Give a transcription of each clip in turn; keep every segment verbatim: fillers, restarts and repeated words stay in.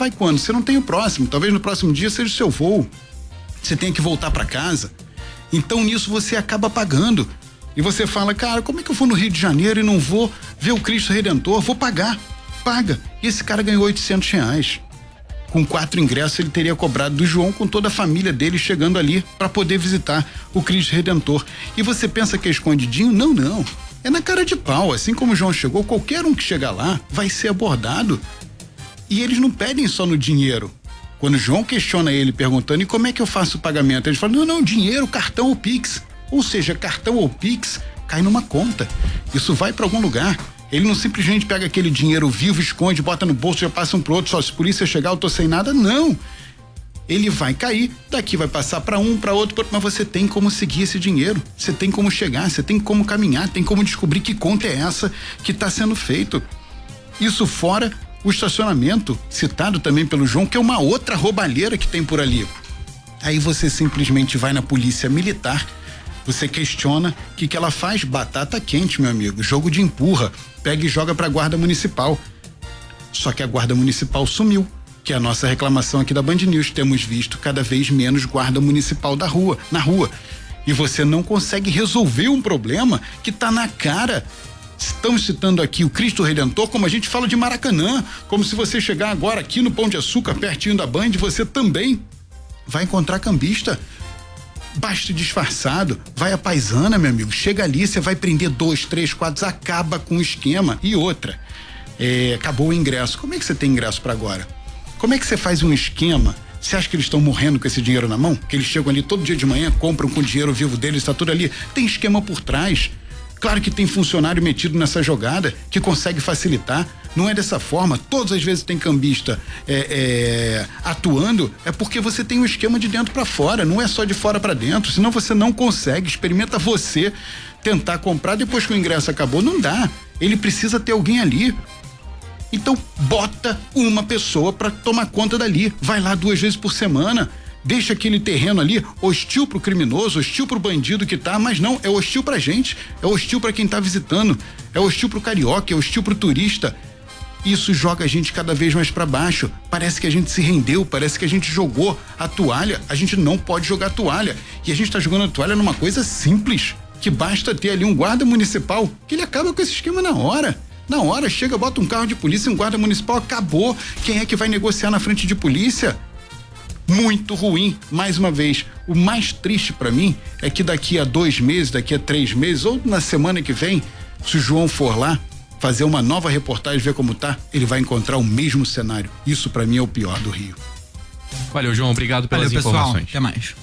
vai quando? Você não tem o próximo, talvez no próximo dia seja o seu voo, você tem que voltar para casa, então nisso você acaba pagando, e você fala, cara, como é que eu vou no Rio de Janeiro e não vou ver o Cristo Redentor? Vou pagar, paga, e esse cara ganhou oitocentos reais, com quatro ingressos ele teria cobrado do João com toda a família dele chegando ali para poder visitar o Cristo Redentor, e você pensa que é escondidinho? Não, não, é na cara de pau, assim como o João chegou, qualquer um que chegar lá vai ser abordado, e eles não pedem só no dinheiro. Quando o João questiona ele perguntando, e como é que eu faço o pagamento? Eles falam, não, não, dinheiro, cartão ou Pix, ou seja, cartão ou Pix cai numa conta, isso vai para algum lugar. Ele não simplesmente pega aquele dinheiro vivo, esconde, bota no bolso, já passa um pro outro, só se a polícia chegar eu tô sem nada, não. Ele vai cair, daqui vai passar para um, para outro, mas você tem como seguir esse dinheiro, você tem como chegar, você tem como caminhar, tem como descobrir que conta é essa que está sendo feito. Isso fora o estacionamento, citado também pelo João, que é uma outra roubalheira que tem por ali. Aí você simplesmente vai na polícia militar, você questiona o que que ela faz, batata quente, meu amigo, jogo de empurra, pega e joga pra guarda municipal. Só que a guarda municipal sumiu, que é a nossa reclamação aqui da Band News, temos visto cada vez menos guarda municipal da rua, na rua, e você não consegue resolver um problema que tá na cara. Estamos citando aqui o Cristo Redentor, como a gente fala de Maracanã, como se você chegar agora aqui no Pão de Açúcar, pertinho da Band, você também vai encontrar cambista, basta disfarçado, vai a paisana, meu amigo, chega ali, você vai prender dois, três, quatro, acaba com o esquema. E outra, é, acabou o ingresso, como é que você tem ingresso para agora? Como é que você faz um esquema? Você acha que eles estão morrendo com esse dinheiro na mão? Que eles chegam ali todo dia de manhã, compram com o dinheiro vivo deles, está tudo ali, tem esquema por trás. Claro que tem funcionário metido nessa jogada que consegue facilitar, não é dessa forma, todas as vezes tem cambista é, é, atuando, é porque você tem um esquema de dentro para fora, não é só de fora para dentro, senão você não consegue, experimenta você tentar comprar depois que o ingresso acabou, não dá, ele precisa ter alguém ali. Então bota uma pessoa para tomar conta dali, vai lá duas vezes por semana, deixa aquele terreno ali hostil pro criminoso, hostil pro bandido que tá, mas não, é hostil pra gente, é hostil pra quem tá visitando, é hostil pro carioca, é hostil pro turista. Isso joga a gente cada vez mais para baixo, parece que a gente se rendeu, parece que a gente jogou a toalha, a gente não pode jogar a toalha, e a gente tá jogando a toalha numa coisa simples, que basta ter ali um guarda municipal, que ele acaba com esse esquema na hora. Na hora, chega, bota um carro de polícia, um guarda municipal, acabou. Quem é que vai negociar na frente de polícia? Muito ruim, mais uma vez. O mais triste para mim é que daqui a dois meses, daqui a três meses, ou na semana que vem, se o João for lá fazer uma nova reportagem, ver como tá, ele vai encontrar o mesmo cenário. Isso para mim é o pior do Rio. Valeu, João, obrigado pelas Valeu, pessoal. informações. Até mais.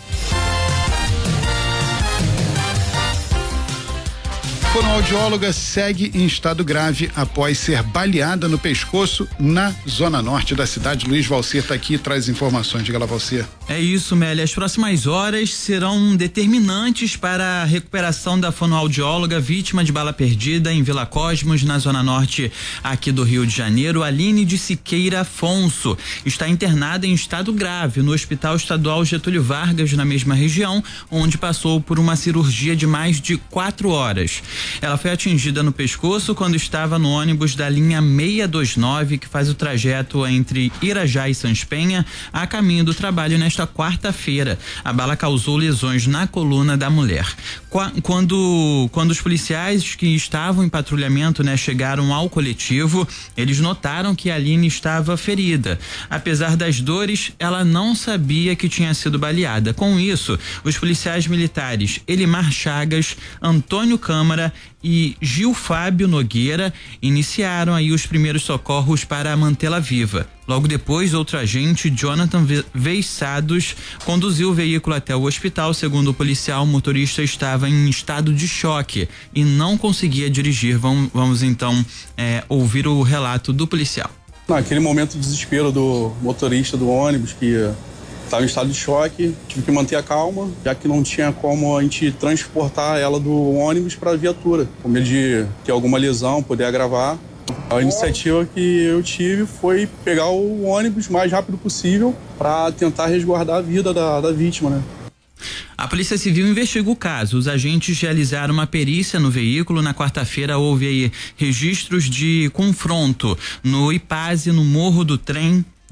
Fonoaudióloga segue em estado grave após ser baleada no pescoço na zona norte da cidade. Luiz Valcir está aqui e traz informações. Diga lá, Valcir. É isso, Meli. As próximas horas serão determinantes para a recuperação da fonoaudióloga vítima de bala perdida em Vila Cosmos, na zona norte aqui do Rio de Janeiro. Aline de Siqueira Afonso está internada em estado grave no Hospital Estadual Getúlio Vargas, na mesma região, onde passou por uma cirurgia de mais de quatro horas. Ela foi atingida no pescoço quando estava no ônibus da linha seiscentos e vinte e nove, que faz o trajeto entre Irajá e Sãs Penha, a caminho do trabalho nesta quarta-feira. A bala causou lesões na coluna da mulher. Quando, quando os policiais que estavam em patrulhamento, né, chegaram ao coletivo, eles notaram que a Aline estava ferida. Apesar das dores, ela não sabia que tinha sido baleada. Com isso, os policiais militares Elimar Chagas, Antônio Câmara e Gil Fábio Nogueira iniciaram aí os primeiros socorros para mantê-la viva. Logo depois, outro agente, Jonathan Veissados, conduziu o veículo até o hospital. Segundo o policial, o motorista estava em estado de choque e não conseguia dirigir. Vamos, vamos então é, ouvir o relato do policial. Naquele momento de desespero do motorista do ônibus, que estava em estado de choque, tive que manter a calma, já que não tinha como a gente transportar ela do ônibus para a viatura, com medo de ter alguma lesão, poder agravar. A iniciativa que eu tive foi pegar o ônibus o mais rápido possível para tentar resguardar a vida da, da vítima, né? A Polícia Civil investiga o caso. Os agentes realizaram uma perícia no veículo. Na quarta-feira houve aí registros de confronto no I P A S E, no Morro do Trem, do Trem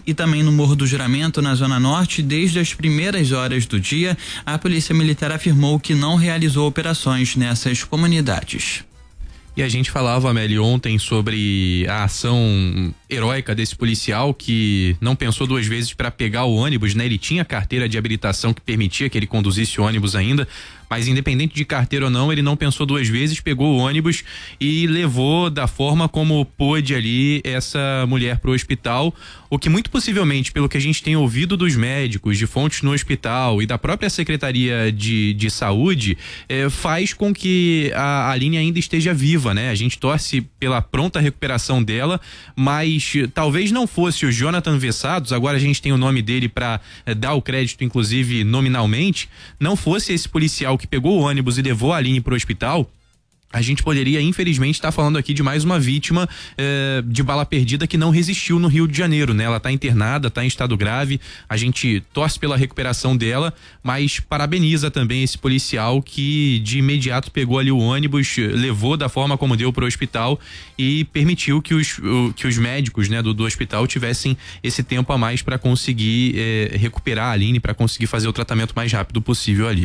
e também no Morro do Juramento, na Zona Norte, desde as primeiras horas do dia. A Polícia Militar afirmou que não realizou operações nessas comunidades. E a gente falava, Amélie, ontem sobre a ação heróica desse policial que não pensou duas vezes para pegar o ônibus, né? Ele tinha carteira de habilitação que permitia que ele conduzisse o ônibus ainda, mas independente de carteira ou não, ele não pensou duas vezes, pegou o ônibus e levou da forma como pôde ali essa mulher pro hospital, o que muito possivelmente, pelo que a gente tem ouvido dos médicos, de fontes no hospital e da própria Secretaria de, de Saúde, eh, faz com que a Aline ainda esteja viva, né? A gente torce pela pronta recuperação dela, mas talvez não fosse o Jonathan Vessados, agora a gente tem o nome dele para eh, dar o crédito, inclusive nominalmente, não fosse esse policial que pegou o ônibus e levou a Aline pro hospital, a gente poderia, infelizmente, estar tá falando aqui de mais uma vítima eh, de bala perdida que não resistiu no Rio de Janeiro, né? Ela tá internada, tá em estado grave, a gente torce pela recuperação dela, mas parabeniza também esse policial que de imediato pegou ali o ônibus, levou da forma como deu pro hospital e permitiu que os, o, que os médicos, né, do, do hospital tivessem esse tempo a mais para conseguir eh, recuperar a Aline, para conseguir fazer o tratamento mais rápido possível ali.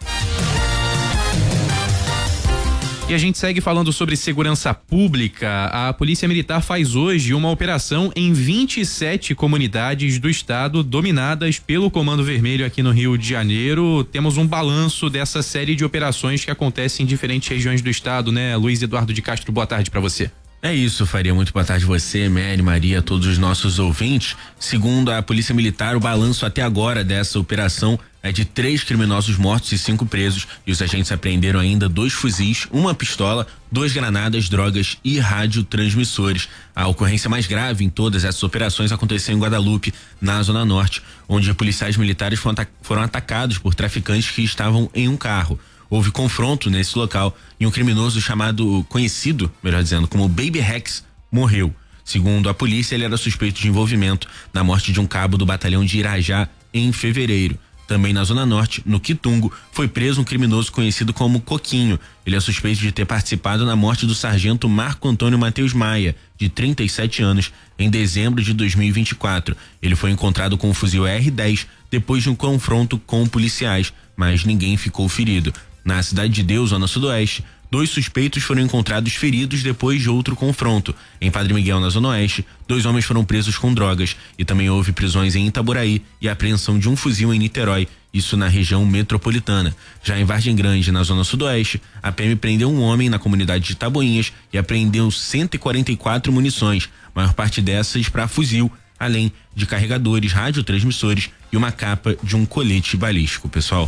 E a gente segue falando sobre segurança pública. A Polícia Militar faz hoje uma operação em vinte e sete comunidades do estado dominadas pelo Comando Vermelho aqui no Rio de Janeiro. Temos um balanço dessa série de operações que acontecem em diferentes regiões do estado, né? Luiz Eduardo de Castro, boa tarde para você. É isso, Faria. Muito boa tarde você, Mary, Maria, todos os nossos ouvintes. Segundo a Polícia Militar, o balanço até agora dessa operação é de três criminosos mortos e cinco presos, e os agentes apreenderam ainda dois fuzis, uma pistola, duas granadas, drogas e radiotransmissores. A ocorrência mais grave em todas essas operações aconteceu em Guadalupe, na Zona Norte, onde policiais militares foram, ata- foram atacados por traficantes que estavam em um carro. Houve confronto nesse local e um criminoso chamado, conhecido, melhor dizendo, como Baby Rex, morreu. Segundo a polícia, ele era suspeito de envolvimento na morte de um cabo do batalhão de Irajá em fevereiro. Também na Zona Norte, no Quitungo, foi preso um criminoso conhecido como Coquinho. Ele é suspeito de ter participado na morte do sargento Marco Antônio Matheus Maia, de trinta e sete anos, em dezembro de dois mil e vinte e quatro. Ele foi encontrado com um fuzil R dez depois de um confronto com policiais, mas ninguém ficou ferido. Na Cidade de Deus, zona sudoeste, dois suspeitos foram encontrados feridos depois de outro confronto. Em Padre Miguel, na Zona Oeste, dois homens foram presos com drogas e também houve prisões em Itaboraí e apreensão de um fuzil em Niterói, isso na região metropolitana. Já em Vargem Grande, na Zona Sudoeste, a P M prendeu um homem na comunidade de Taboinhas e apreendeu cento e quarenta e quatro munições, maior parte dessas para fuzil, além de carregadores, radiotransmissores e uma capa de um colete balístico, pessoal.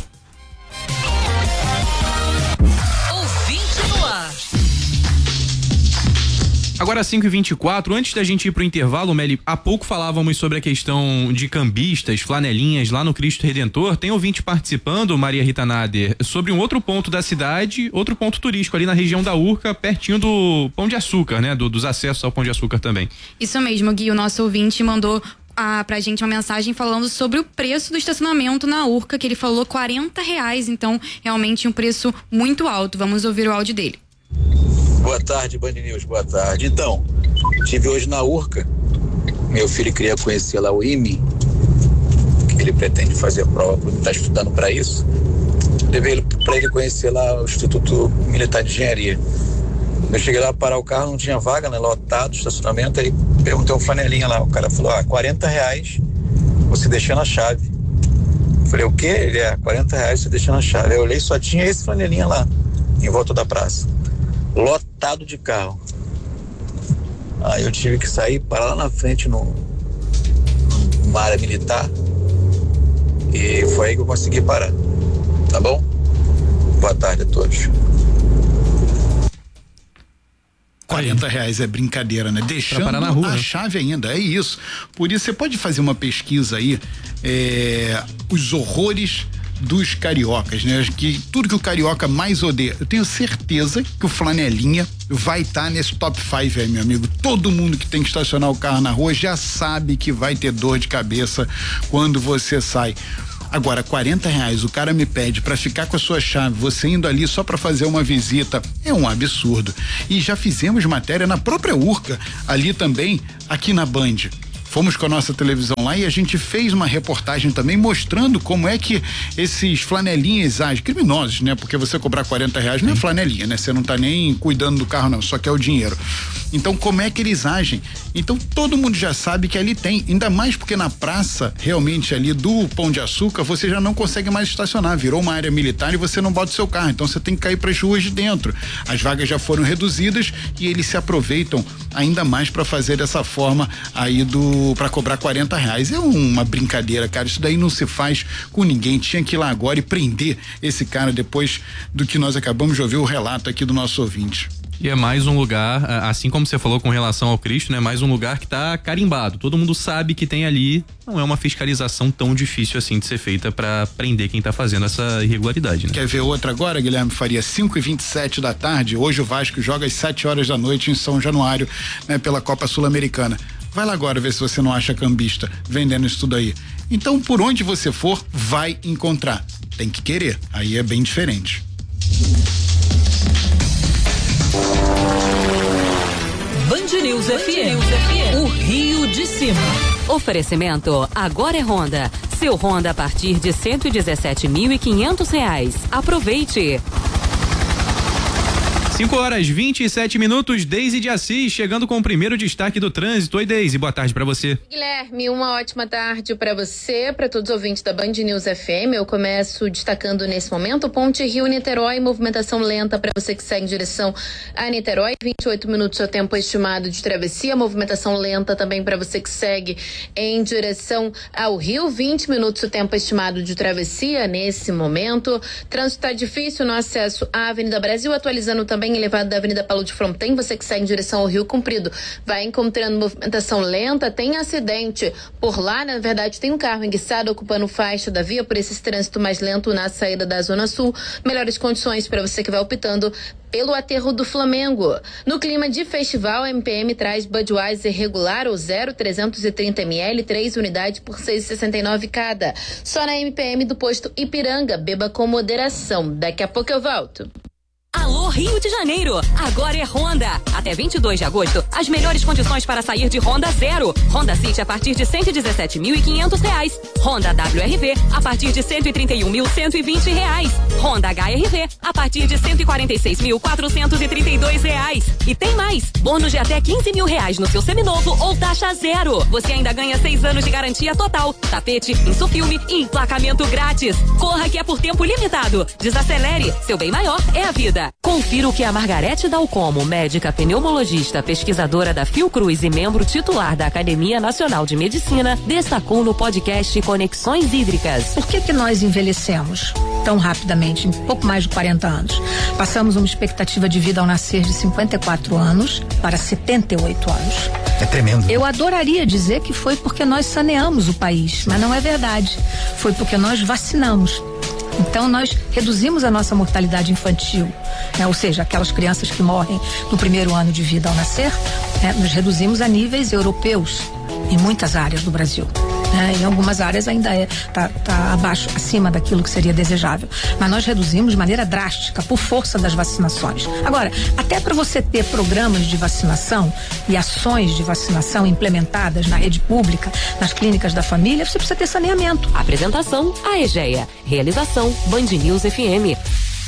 Agora cinco e vinte e quatro, antes da gente ir pro intervalo, Meli, há pouco falávamos sobre a questão de cambistas, flanelinhas lá no Cristo Redentor. Tem ouvinte participando, Maria Rita Nader, sobre um outro ponto da cidade, outro ponto turístico ali na região da Urca, pertinho do Pão de Açúcar, né? Do, dos acessos ao Pão de Açúcar também. Isso mesmo, Gui, o nosso ouvinte mandou ah, pra gente uma mensagem falando sobre o preço do estacionamento na Urca, que ele falou quarenta reais, então realmente um preço muito alto. Vamos ouvir o áudio dele. Boa tarde, Band News, boa tarde. Então, estive hoje na Urca, meu filho queria conhecer lá o I M E, que ele pretende fazer a prova, está estudando para isso. Levei ele para ele conhecer lá o Instituto Militar de Engenharia. Eu cheguei lá para parar o carro, não tinha vaga, né, lotado, estacionamento, aí perguntei um flanelinha lá, o cara falou, ah, quarenta reais você deixando a chave. Eu falei, o quê? Ele é, quarenta reais você deixando a chave. Aí eu olhei, só tinha esse flanelinha lá, em volta da praça. Lotado de carro. Aí eu tive que sair, parar lá na frente no, numa área militar, e foi aí que eu consegui parar. Tá bom? Boa tarde a todos. quarenta reais é brincadeira, né? Deixando na rua, a né? chave ainda, é isso. Por isso você pode fazer uma pesquisa aí, é, os horrores dos cariocas, né? Que tudo que o carioca mais odeia. Eu tenho certeza que o flanelinha vai estar tá nesse top cinco aí, meu amigo. Todo mundo que tem que estacionar o carro na rua já sabe que vai ter dor de cabeça quando você sai. Agora, quarenta reais, o cara me pede pra ficar com a sua chave, você indo ali só pra fazer uma visita, é um absurdo. E já fizemos matéria na própria Urca, ali também, aqui na Band, fomos com a nossa televisão lá e a gente fez uma reportagem também mostrando como é que esses flanelinhas agem, criminosos, né? Porque você cobrar quarenta reais não é flanelinha, né? Você não tá nem cuidando do carro não, só quer o dinheiro. Então como é que eles agem? Então todo mundo já sabe que ali tem, ainda mais porque na praça, realmente ali do Pão de Açúcar, você já não consegue mais estacionar, virou uma área militar e você não bota o seu carro, então você tem que cair para as ruas de dentro. As vagas já foram reduzidas e eles se aproveitam ainda mais para fazer dessa forma aí do, para cobrar quarenta reais. É uma brincadeira, cara, isso daí não se faz com ninguém, tinha que ir lá agora e prender esse cara depois do que nós acabamos de ouvir o relato aqui do nosso ouvinte. E é mais um lugar, assim como você falou com relação ao Cristo, né? Mais um lugar que tá carimbado. Todo mundo sabe que tem ali. Não é uma fiscalização tão difícil assim de ser feita para prender quem tá fazendo essa irregularidade, né? Quer ver outra agora, Guilherme Faria? cinco e vinte e sete da tarde. Hoje o Vasco joga às sete horas da noite em São Januário, né? Pela Copa Sul-Americana. Vai lá agora ver se você não acha cambista vendendo isso tudo aí. Então, por onde você for, vai encontrar. Tem que querer. Aí é bem diferente. Band News F M, o Rio de Cima. Oferecimento agora é Honda. Seu Honda a partir de cento e dezessete mil e quinhentos reais. Aproveite. cinco horas, vinte e sete minutos, Deise de Assis, chegando com o primeiro destaque do trânsito. Oi, Deise, boa tarde pra você. Guilherme, uma ótima tarde pra você, pra todos os ouvintes da Band News F M. Eu começo destacando nesse momento Ponte Rio-Niterói, movimentação lenta pra você que segue em direção a Niterói, vinte e oito minutos é o tempo estimado de travessia, movimentação lenta também pra você que segue em direção ao Rio, vinte minutos o tempo estimado de travessia nesse momento. Trânsito tá difícil no acesso à Avenida Brasil, atualizando também elevado da Avenida Paulo de Fronten, você que segue em direção ao Rio Comprido, vai encontrando movimentação lenta, tem acidente por lá, na verdade tem um carro enguiçado ocupando faixa da via, por esse trânsito mais lento na saída da Zona Sul, melhores condições para você que vai optando pelo aterro do Flamengo. No clima de festival, a M P M traz Budweiser regular ou zero, trezentos e trinta mililitros, três unidades por seis reais e sessenta e nove cada. Só na M P M do posto Ipiranga, beba com moderação. Daqui a pouco eu volto. Alô Rio de Janeiro, agora é Honda. Até vinte e dois de agosto, as melhores condições para sair de Honda Zero. Honda City a partir de cento e dezessete mil e quinhentos reais. Honda W R V a partir de cento e trinta e um mil cento e vinte reais. Honda H R V a partir de cento e quarenta e seis mil quatrocentos e trinta e dois reais. E tem mais, bônus de até quinze mil reais no seu seminovo ou taxa zero. Você ainda ganha seis anos de garantia total, tapete, insufilme e emplacamento grátis. Corra que é por tempo limitado. Desacelere, seu bem maior é a vida. Confira o que a Margarete Dalcomo, médica pneumologista, pesquisadora da Fiocruz e membro titular da Academia Nacional de Medicina, destacou no podcast Conexões Hídricas. Por que que nós envelhecemos tão rapidamente, em pouco mais de quarenta anos? Passamos uma expectativa de vida ao nascer de cinquenta e quatro anos para setenta e oito anos. É tremendo. Eu adoraria dizer que foi porque nós saneamos o país, mas não é verdade. Foi porque nós vacinamos. Então nós reduzimos a nossa mortalidade infantil, né? Ou seja, aquelas crianças que morrem no primeiro ano de vida ao nascer, né? Nós reduzimos a níveis europeus em muitas áreas do Brasil. Né? Em algumas áreas ainda é tá, tá abaixo, acima daquilo que seria desejável. Mas nós reduzimos de maneira drástica por força das vacinações. Agora, até para você ter programas de vacinação e ações de vacinação implementadas na rede pública, nas clínicas da família, você precisa ter saneamento. Apresentação: a EGEA. Realização: Band News F M.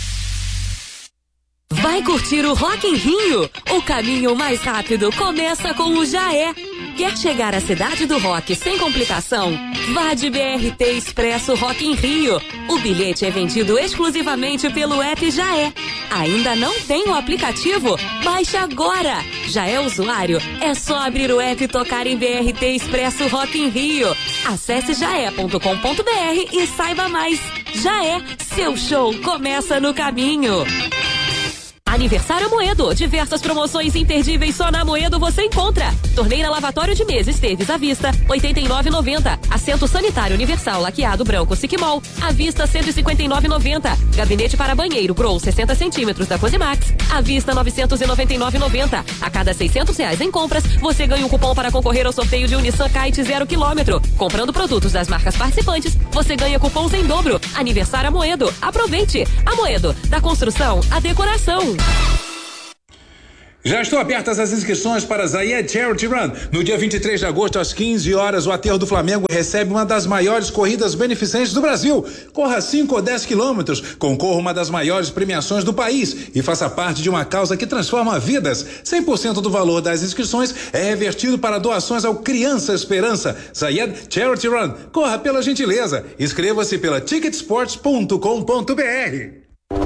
Vai curtir o Rock in Rio? O caminho mais rápido começa com o Jaé. Quer chegar à cidade do rock sem complicação? Vá de B R T Expresso Rock in Rio. O bilhete é vendido exclusivamente pelo app Jaé. Ainda não tem o aplicativo? Baixe agora! Já é usuário? É só abrir o app e tocar em B R T Expresso Rock in Rio. Acesse jaé ponto com ponto b r e saiba mais. Jaé, seu show começa no caminho. Aniversário Amoedo. Diversas promoções imperdíveis só na Amoedo você encontra. Torneira lavatório de mesa Esteves à vista, oitenta e nove reais e noventa centavos. Assento sanitário universal laqueado branco Siquimol, à vista cento e cinquenta e nove reais e noventa centavos. Gabinete para banheiro Grow sessenta centímetros da Cosimax, à vista novecentos e noventa e nove reais e noventa centavos. A cada seiscentos reais em compras, você ganha um cupom para concorrer ao sorteio de um Nissan Kite zero quilômetro. Comprando produtos das marcas participantes, você ganha cupons em dobro. Aniversário Amoedo. Aproveite! Amoedo, da construção à decoração. Já estão abertas as inscrições para a Zayed Charity Run. No dia vinte e três de agosto, às quinze horas, o Aterro do Flamengo recebe uma das maiores corridas beneficentes do Brasil. Corra cinco ou dez quilômetros, concorra uma das maiores premiações do país e faça parte de uma causa que transforma vidas. cem por cento do valor das inscrições é revertido para doações ao Criança Esperança. Zayed Charity Run. Corra pela gentileza. Inscreva-se pela ticketsports ponto com ponto b r.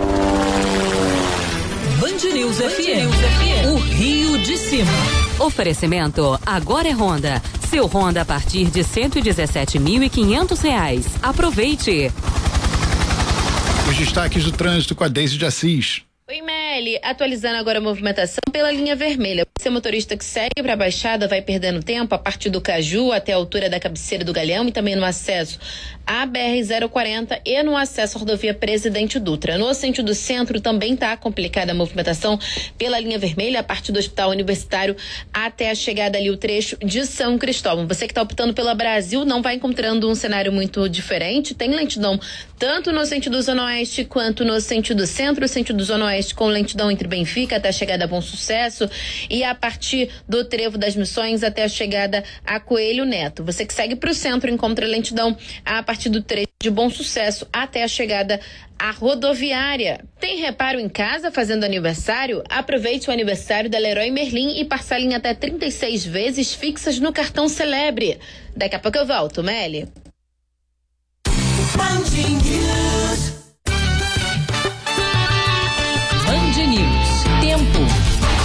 Band News F M, o Rio de Cima. Oferecimento, agora é Honda. Seu Honda a partir de cento e dezessete mil e quinhentos reais. Aproveite. Os destaques do trânsito com a Deise de Assis. Oi, Meli. Atualizando agora a movimentação pela linha vermelha. Você motorista que segue para a Baixada vai perdendo tempo a partir do Caju até a altura da cabeceira do Galeão e também no acesso à B R zero quarenta e no acesso à rodovia Presidente Dutra. No sentido centro também está complicada a movimentação pela linha vermelha a partir do Hospital Universitário até a chegada ali o trecho de São Cristóvão. Você que está optando pela Brasil não vai encontrando um cenário muito diferente. Tem lentidão tanto no sentido Zona Oeste quanto no sentido centro, o sentido Zona Oeste com lentidão entre Benfica até a chegada a Bom Sucesso e a partir do Trevo das Missões até a chegada a Coelho Neto. Você que segue para o centro encontra lentidão a partir do trecho de Bom Sucesso até a chegada à rodoviária. Tem reparo em casa fazendo aniversário? Aproveite o aniversário da Leroy Merlin e parcele em até trinta e seis vezes fixas no cartão Celebre. Daqui a pouco eu volto, Meli. Band News. Band News. Tempo.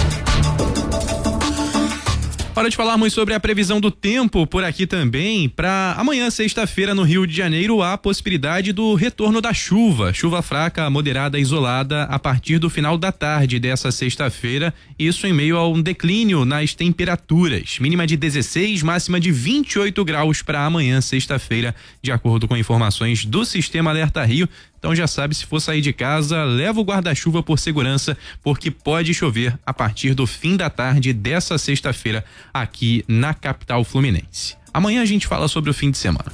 Hora de falarmos sobre a previsão do tempo por aqui também. Para amanhã, sexta-feira, no Rio de Janeiro, há a possibilidade do retorno da chuva. Chuva fraca, moderada, isolada a partir do final da tarde dessa sexta-feira. Isso em meio a um declínio nas temperaturas. Mínima de dezesseis, máxima de vinte e oito graus para amanhã, sexta-feira, de acordo com informações do Sistema Alerta Rio. Então já sabe, se for sair de casa, leva o guarda-chuva por segurança, porque pode chover a partir do fim da tarde dessa sexta-feira aqui na capital fluminense. Amanhã a gente fala sobre o fim de semana.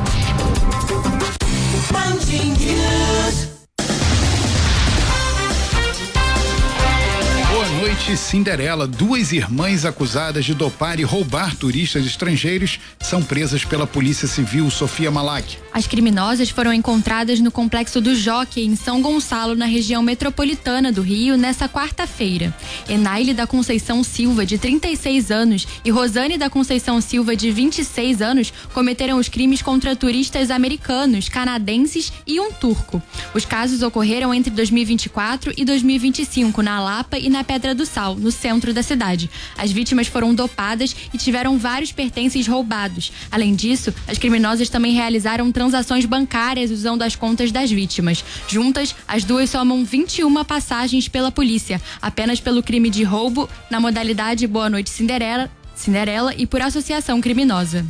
Boa noite, Cinderela. Duas irmãs acusadas de dopar e roubar turistas estrangeiros são presas pela Polícia Civil. Sofia Malak. As criminosas foram encontradas no complexo do Jockey, em São Gonçalo, na região metropolitana do Rio, nesta quarta-feira. Enaile da Conceição Silva, de trinta e seis anos, e Rosane da Conceição Silva, de vinte e seis anos, cometeram os crimes contra turistas americanos, canadenses e um turco. Os casos ocorreram entre dois mil e vinte e quatro e dois mil e vinte e cinco, na Lapa e na Pedra do Sal, no centro da cidade. As vítimas foram dopadas e tiveram vários pertences roubados. Além disso, as criminosas também realizaram transações bancárias usando as contas das vítimas. Juntas, as duas somam vinte e uma passagens pela polícia, apenas pelo crime de roubo na modalidade Boa Noite Cinderela, Cinderela e por associação criminosa.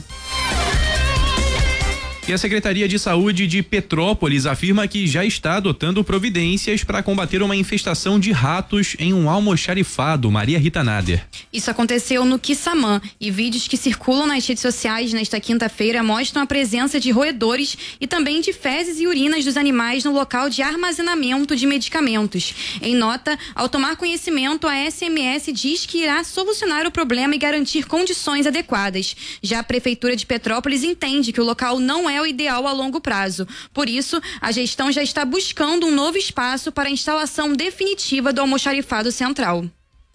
E a Secretaria de Saúde de Petrópolis afirma que já está adotando providências para combater uma infestação de ratos em um almoxarifado. Maria Rita Nader. Isso aconteceu no Quissamã e vídeos que circulam nas redes sociais nesta quinta-feira mostram a presença de roedores e também de fezes e urinas dos animais no local de armazenamento de medicamentos. Em nota, ao tomar conhecimento, a S M S diz que irá solucionar o problema e garantir condições adequadas. Já a Prefeitura de Petrópolis entende que o local não é é o ideal a longo prazo. Por isso, a gestão já está buscando um novo espaço para a instalação definitiva do almoxarifado central.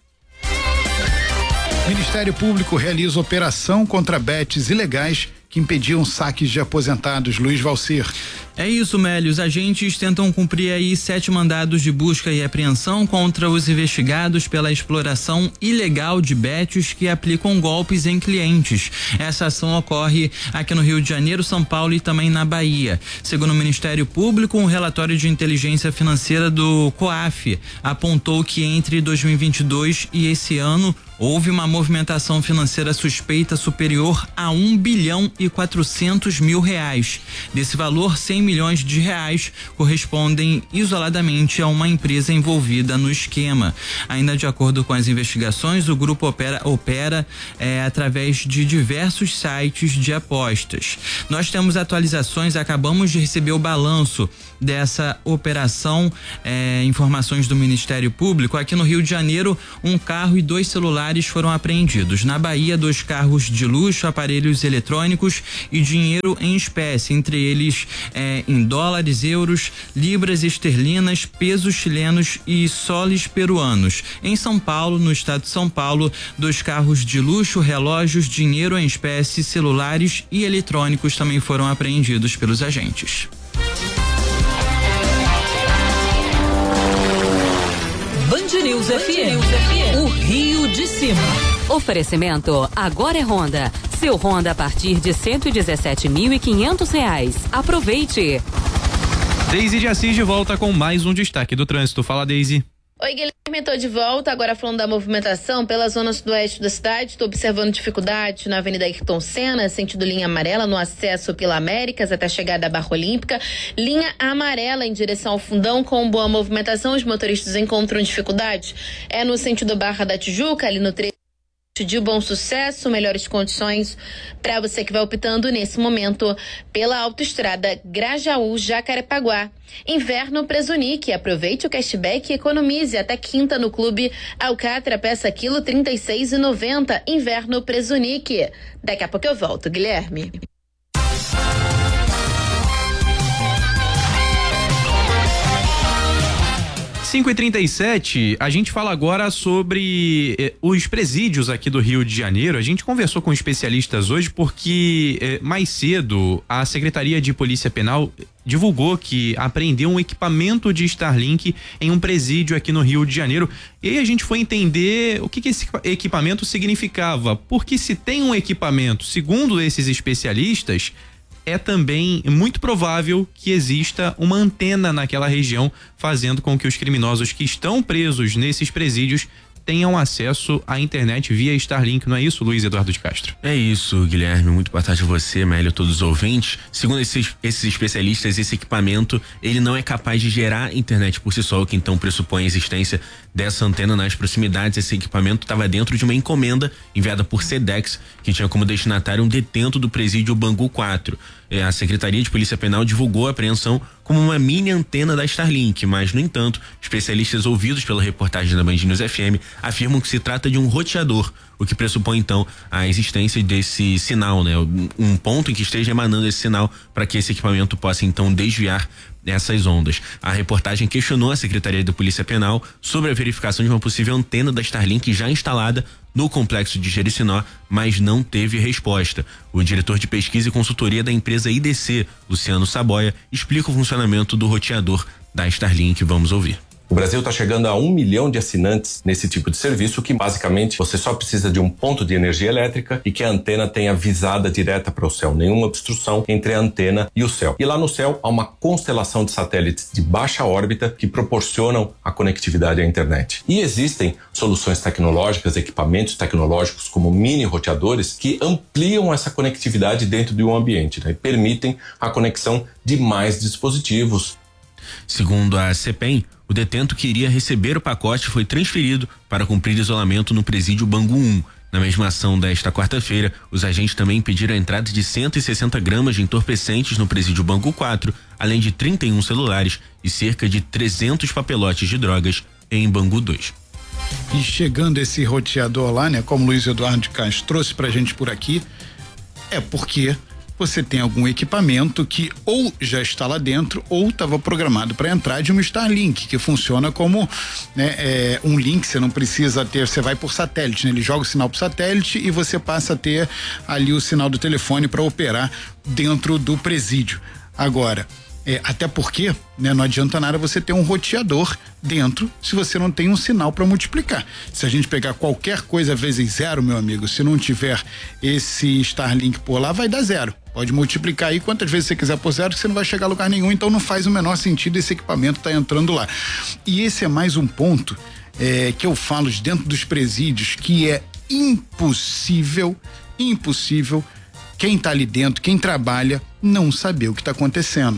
O Ministério Público realiza operação contra bets ilegais que impediam saques de aposentados. Luiz Valcir. É isso, Mélio. Os agentes tentam cumprir aí sete mandados de busca e apreensão contra os investigados pela exploração ilegal de bets que aplicam golpes em clientes. Essa ação ocorre aqui no Rio de Janeiro, São Paulo e também na Bahia. Segundo o Ministério Público, um relatório de inteligência financeira do COAF apontou que entre dois mil e vinte e dois e esse ano houve uma movimentação financeira suspeita superior a um bilhão e quatrocentos mil reais. Desse valor, cem milhões de reais correspondem isoladamente a uma empresa envolvida no esquema. Ainda de acordo com as investigações, o grupo opera, opera é, através de diversos sites de apostas. Nós temos atualizações, acabamos de receber o balanço dessa operação, é, informações do Ministério Público. Aqui no Rio de Janeiro, um carro e dois celulares foram apreendidos. Na Bahia, dois carros de luxo, aparelhos eletrônicos e dinheiro em espécie, entre eles é, em dólares, euros, libras esterlinas, pesos chilenos e soles peruanos. Em São Paulo, no estado de São Paulo, dois carros de luxo, relógios, dinheiro em espécie, celulares e eletrônicos também foram apreendidos pelos agentes. Band News F M, o Rio de Cima. Oferecimento, agora é Honda. Seu Honda a partir de cento e dezessete mil e quinhentos reais. Aproveite. Deise de Assis de volta com mais um destaque do trânsito. Fala, Deise. Oi, Guilherme, estou de volta, agora falando da movimentação pela zona sudoeste da cidade. Estou observando dificuldade na Avenida Ayrton Senna, sentido linha amarela, no acesso pela Américas até a chegada à Barra Olímpica. Linha amarela em direção ao Fundão, com boa movimentação. Os motoristas encontram dificuldade. É no sentido Barra da Tijuca, ali no trecho de Bom Sucesso, melhores condições para você que vai optando nesse momento pela autoestrada Grajaú-Jacarepaguá. Inverno Presunic, aproveite o cashback e economize até quinta no Clube Alcatra, peça quilo trinta e seis reais e noventa centavos. Inverno Presunic. Daqui a pouco eu volto, Guilherme. cinco e trinta e sete, a gente fala agora sobre eh, os presídios aqui do Rio de Janeiro. A gente conversou com especialistas hoje porque eh, mais cedo a Secretaria de Polícia Penal divulgou que apreendeu um equipamento de Starlink em um presídio aqui no Rio de Janeiro. E aí a gente foi entender o que, que esse equipamento significava. Porque se tem um equipamento, segundo esses especialistas, é também muito provável que exista uma antena naquela região, fazendo com que os criminosos que estão presos nesses presídios tenham acesso à internet via Starlink, não é isso, Luiz Eduardo de Castro? É isso, Guilherme, muito boa tarde a você, Mélio, todos os ouvintes. Segundo esses, esses especialistas, esse equipamento, ele não é capaz de gerar internet por si só, o que então pressupõe a existência dessa antena nas proximidades. Esse equipamento estava dentro de uma encomenda enviada por Sedex, que tinha como destinatário um detento do presídio Bangu quatro. A Secretaria de Polícia Penal divulgou a apreensão como uma mini antena da Starlink, mas, no entanto, especialistas ouvidos pela reportagem da Band News F M afirmam que se trata de um roteador, o que pressupõe, então, a existência desse sinal, né? Um ponto em que esteja emanando esse sinal para que esse equipamento possa, então, desviar essas ondas. A reportagem questionou a Secretaria de Polícia Penal sobre a verificação de uma possível antena da Starlink já instalada no complexo de Jericinó, mas não teve resposta. O diretor de pesquisa e consultoria da empresa I D C, Luciano Saboia, explica o funcionamento do roteador da Starlink. Vamos ouvir. O Brasil está chegando a um milhão de assinantes nesse tipo de serviço, que basicamente você só precisa de um ponto de energia elétrica e que a antena tenha visada direta para o céu, nenhuma obstrução entre a antena e o céu. E lá no céu há uma constelação de satélites de baixa órbita que proporcionam a conectividade à internet. E existem soluções tecnológicas, equipamentos tecnológicos como mini roteadores que ampliam essa conectividade dentro de um ambiente, né, e permitem a conexão de mais dispositivos. Segundo a CEPEM, o detento que iria receber o pacote foi transferido para cumprir isolamento no presídio Bangu um. Na mesma ação desta quarta-feira, os agentes também pediram a entrada de cento e sessenta gramas de entorpecentes no presídio Bangu quatro, além de trinta e um celulares e cerca de trezentos papelotes de drogas em Bangu dois. E chegando esse roteador lá, né, como o Luiz Eduardo de Castro trouxe pra gente por aqui, é porque você tem algum equipamento que ou já está lá dentro ou estava programado para entrar de um Starlink, que funciona como, né, é, um link. Você não precisa ter, você vai por satélite, né? Ele joga o sinal pro satélite e você passa a ter ali o sinal do telefone para operar dentro do presídio. Agora, É, até porque, né, não adianta nada você ter um roteador dentro se você não tem um sinal para multiplicar. Se a gente pegar qualquer coisa vezes zero, meu amigo, se não tiver esse Starlink por lá, vai dar zero. Pode multiplicar aí quantas vezes você quiser por zero, que você não vai chegar a lugar nenhum, então não faz o menor sentido esse equipamento estar tá entrando lá. E esse é mais um ponto é, que eu falo de dentro dos presídios, que é impossível, impossível quem está ali dentro, quem trabalha, não saber o que está acontecendo.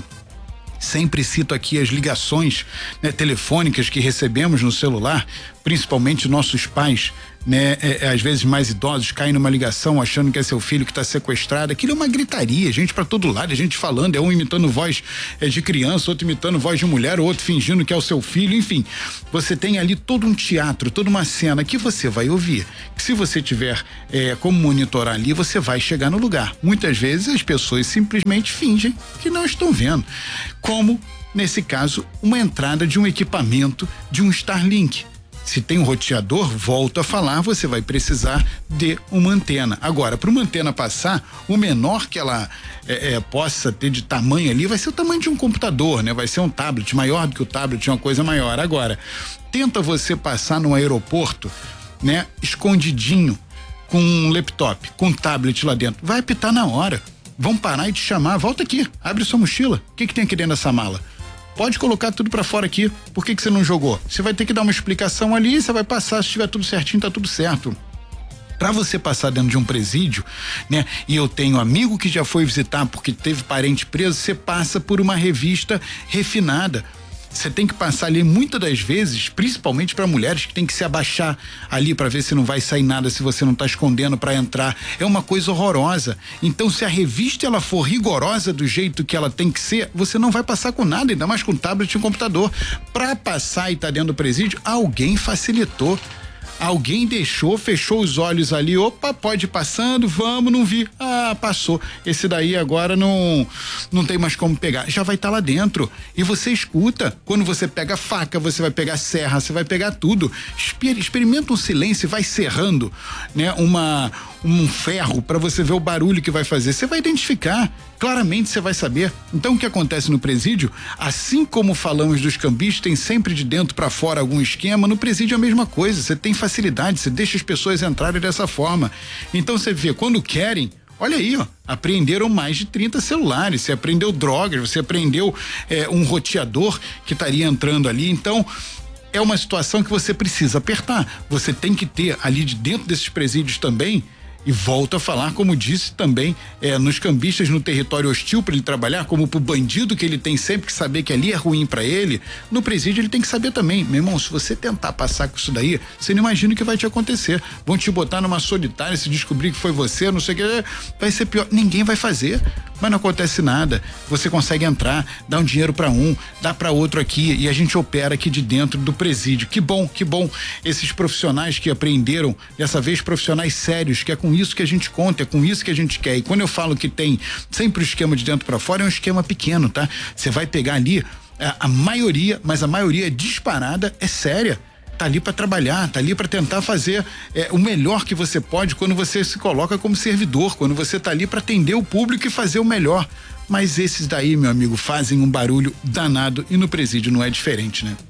Sempre cito aqui as ligações, né, telefônicas que recebemos no celular, principalmente nossos pais, né, é, é, às vezes mais idosos, caem numa ligação achando que é seu filho que está sequestrado. Aquilo é uma gritaria, gente para todo lado, a gente falando, é um imitando voz é, de criança, outro imitando voz de mulher, outro fingindo que é o seu filho, enfim. Você tem ali todo um teatro, toda uma cena que você vai ouvir. Que se você tiver é, como monitorar ali, você vai chegar no lugar. Muitas vezes as pessoas simplesmente fingem que não estão vendo. Como, nesse caso, uma entrada de um equipamento de um Starlink. Se tem um roteador, volto a falar, você vai precisar de uma antena. Agora, para uma antena passar, o menor que ela é, é, possa ter de tamanho ali vai ser o tamanho de um computador, né? Vai ser um tablet, maior do que o tablet, uma coisa maior. Agora, tenta você passar no aeroporto, né? Escondidinho, com um laptop, com um tablet lá dentro. Vai apitar na hora. Vão parar e te chamar. Volta aqui, abre sua mochila. O que que tem aqui dentro dessa mala? Pode colocar tudo pra fora aqui. Por que que você não jogou? Você vai ter que dar uma explicação ali, você vai passar, se tiver tudo certinho, tá tudo certo. Pra você passar dentro de um presídio, né? E eu tenho amigo que já foi visitar porque teve parente preso, você passa por uma revista refinada. Você tem que passar ali muitas das vezes, principalmente para mulheres que tem que se abaixar ali para ver se não vai sair nada, se você não tá escondendo para entrar. É uma coisa horrorosa. Então, se a revista ela for rigorosa do jeito que ela tem que ser, você não vai passar com nada, ainda mais com tablet e um computador. Para passar e tá dentro do presídio, alguém facilitou. Alguém deixou, fechou os olhos ali, opa, pode ir passando, vamos, não vi, ah, passou, esse daí agora não não tem mais como pegar, já vai estar tá lá dentro, e você escuta, quando você pega faca, você vai pegar serra, você vai pegar tudo, Exper- experimenta um silêncio e vai serrando, né, uma, um ferro para você ver o barulho que vai fazer, você vai identificar, claramente você vai saber. Então o que acontece no presídio, assim como falamos dos cambistas, tem sempre de dentro para fora algum esquema, no presídio é a mesma coisa, você tem facilidade, você deixa as pessoas entrarem dessa forma. Então você vê, quando querem, olha aí, ó, apreenderam mais de trinta celulares, você apreendeu drogas, você apreendeu é, um roteador que estaria entrando ali, então é uma situação que você precisa apertar, você tem que ter ali de dentro desses presídios também. E volto a falar, como disse também, é, nos cambistas no território hostil para ele trabalhar, como pro bandido que ele tem sempre que saber que ali é ruim para ele, no presídio ele tem que saber também, meu irmão, se você tentar passar com isso daí, você não imagina o que vai te acontecer, vão te botar numa solitária, se descobrir que foi você, não sei o que, vai ser pior, ninguém vai fazer, mas não acontece nada, você consegue entrar, dá um dinheiro para um, dá para outro aqui, e a gente opera aqui de dentro do presídio, que bom, que bom, esses profissionais que apreenderam, dessa vez profissionais sérios, que é com isso que a gente conta, é com isso que a gente quer. E quando eu falo que tem sempre o esquema de dentro para fora, é um esquema pequeno, tá? Você vai pegar ali a, a maioria, mas a maioria disparada é séria. Tá ali para trabalhar, tá ali para tentar fazer é, o melhor que você pode quando você se coloca como servidor, quando você tá ali para atender o público e fazer o melhor. Mas esses daí, meu amigo, fazem um barulho danado e no presídio não é diferente, né?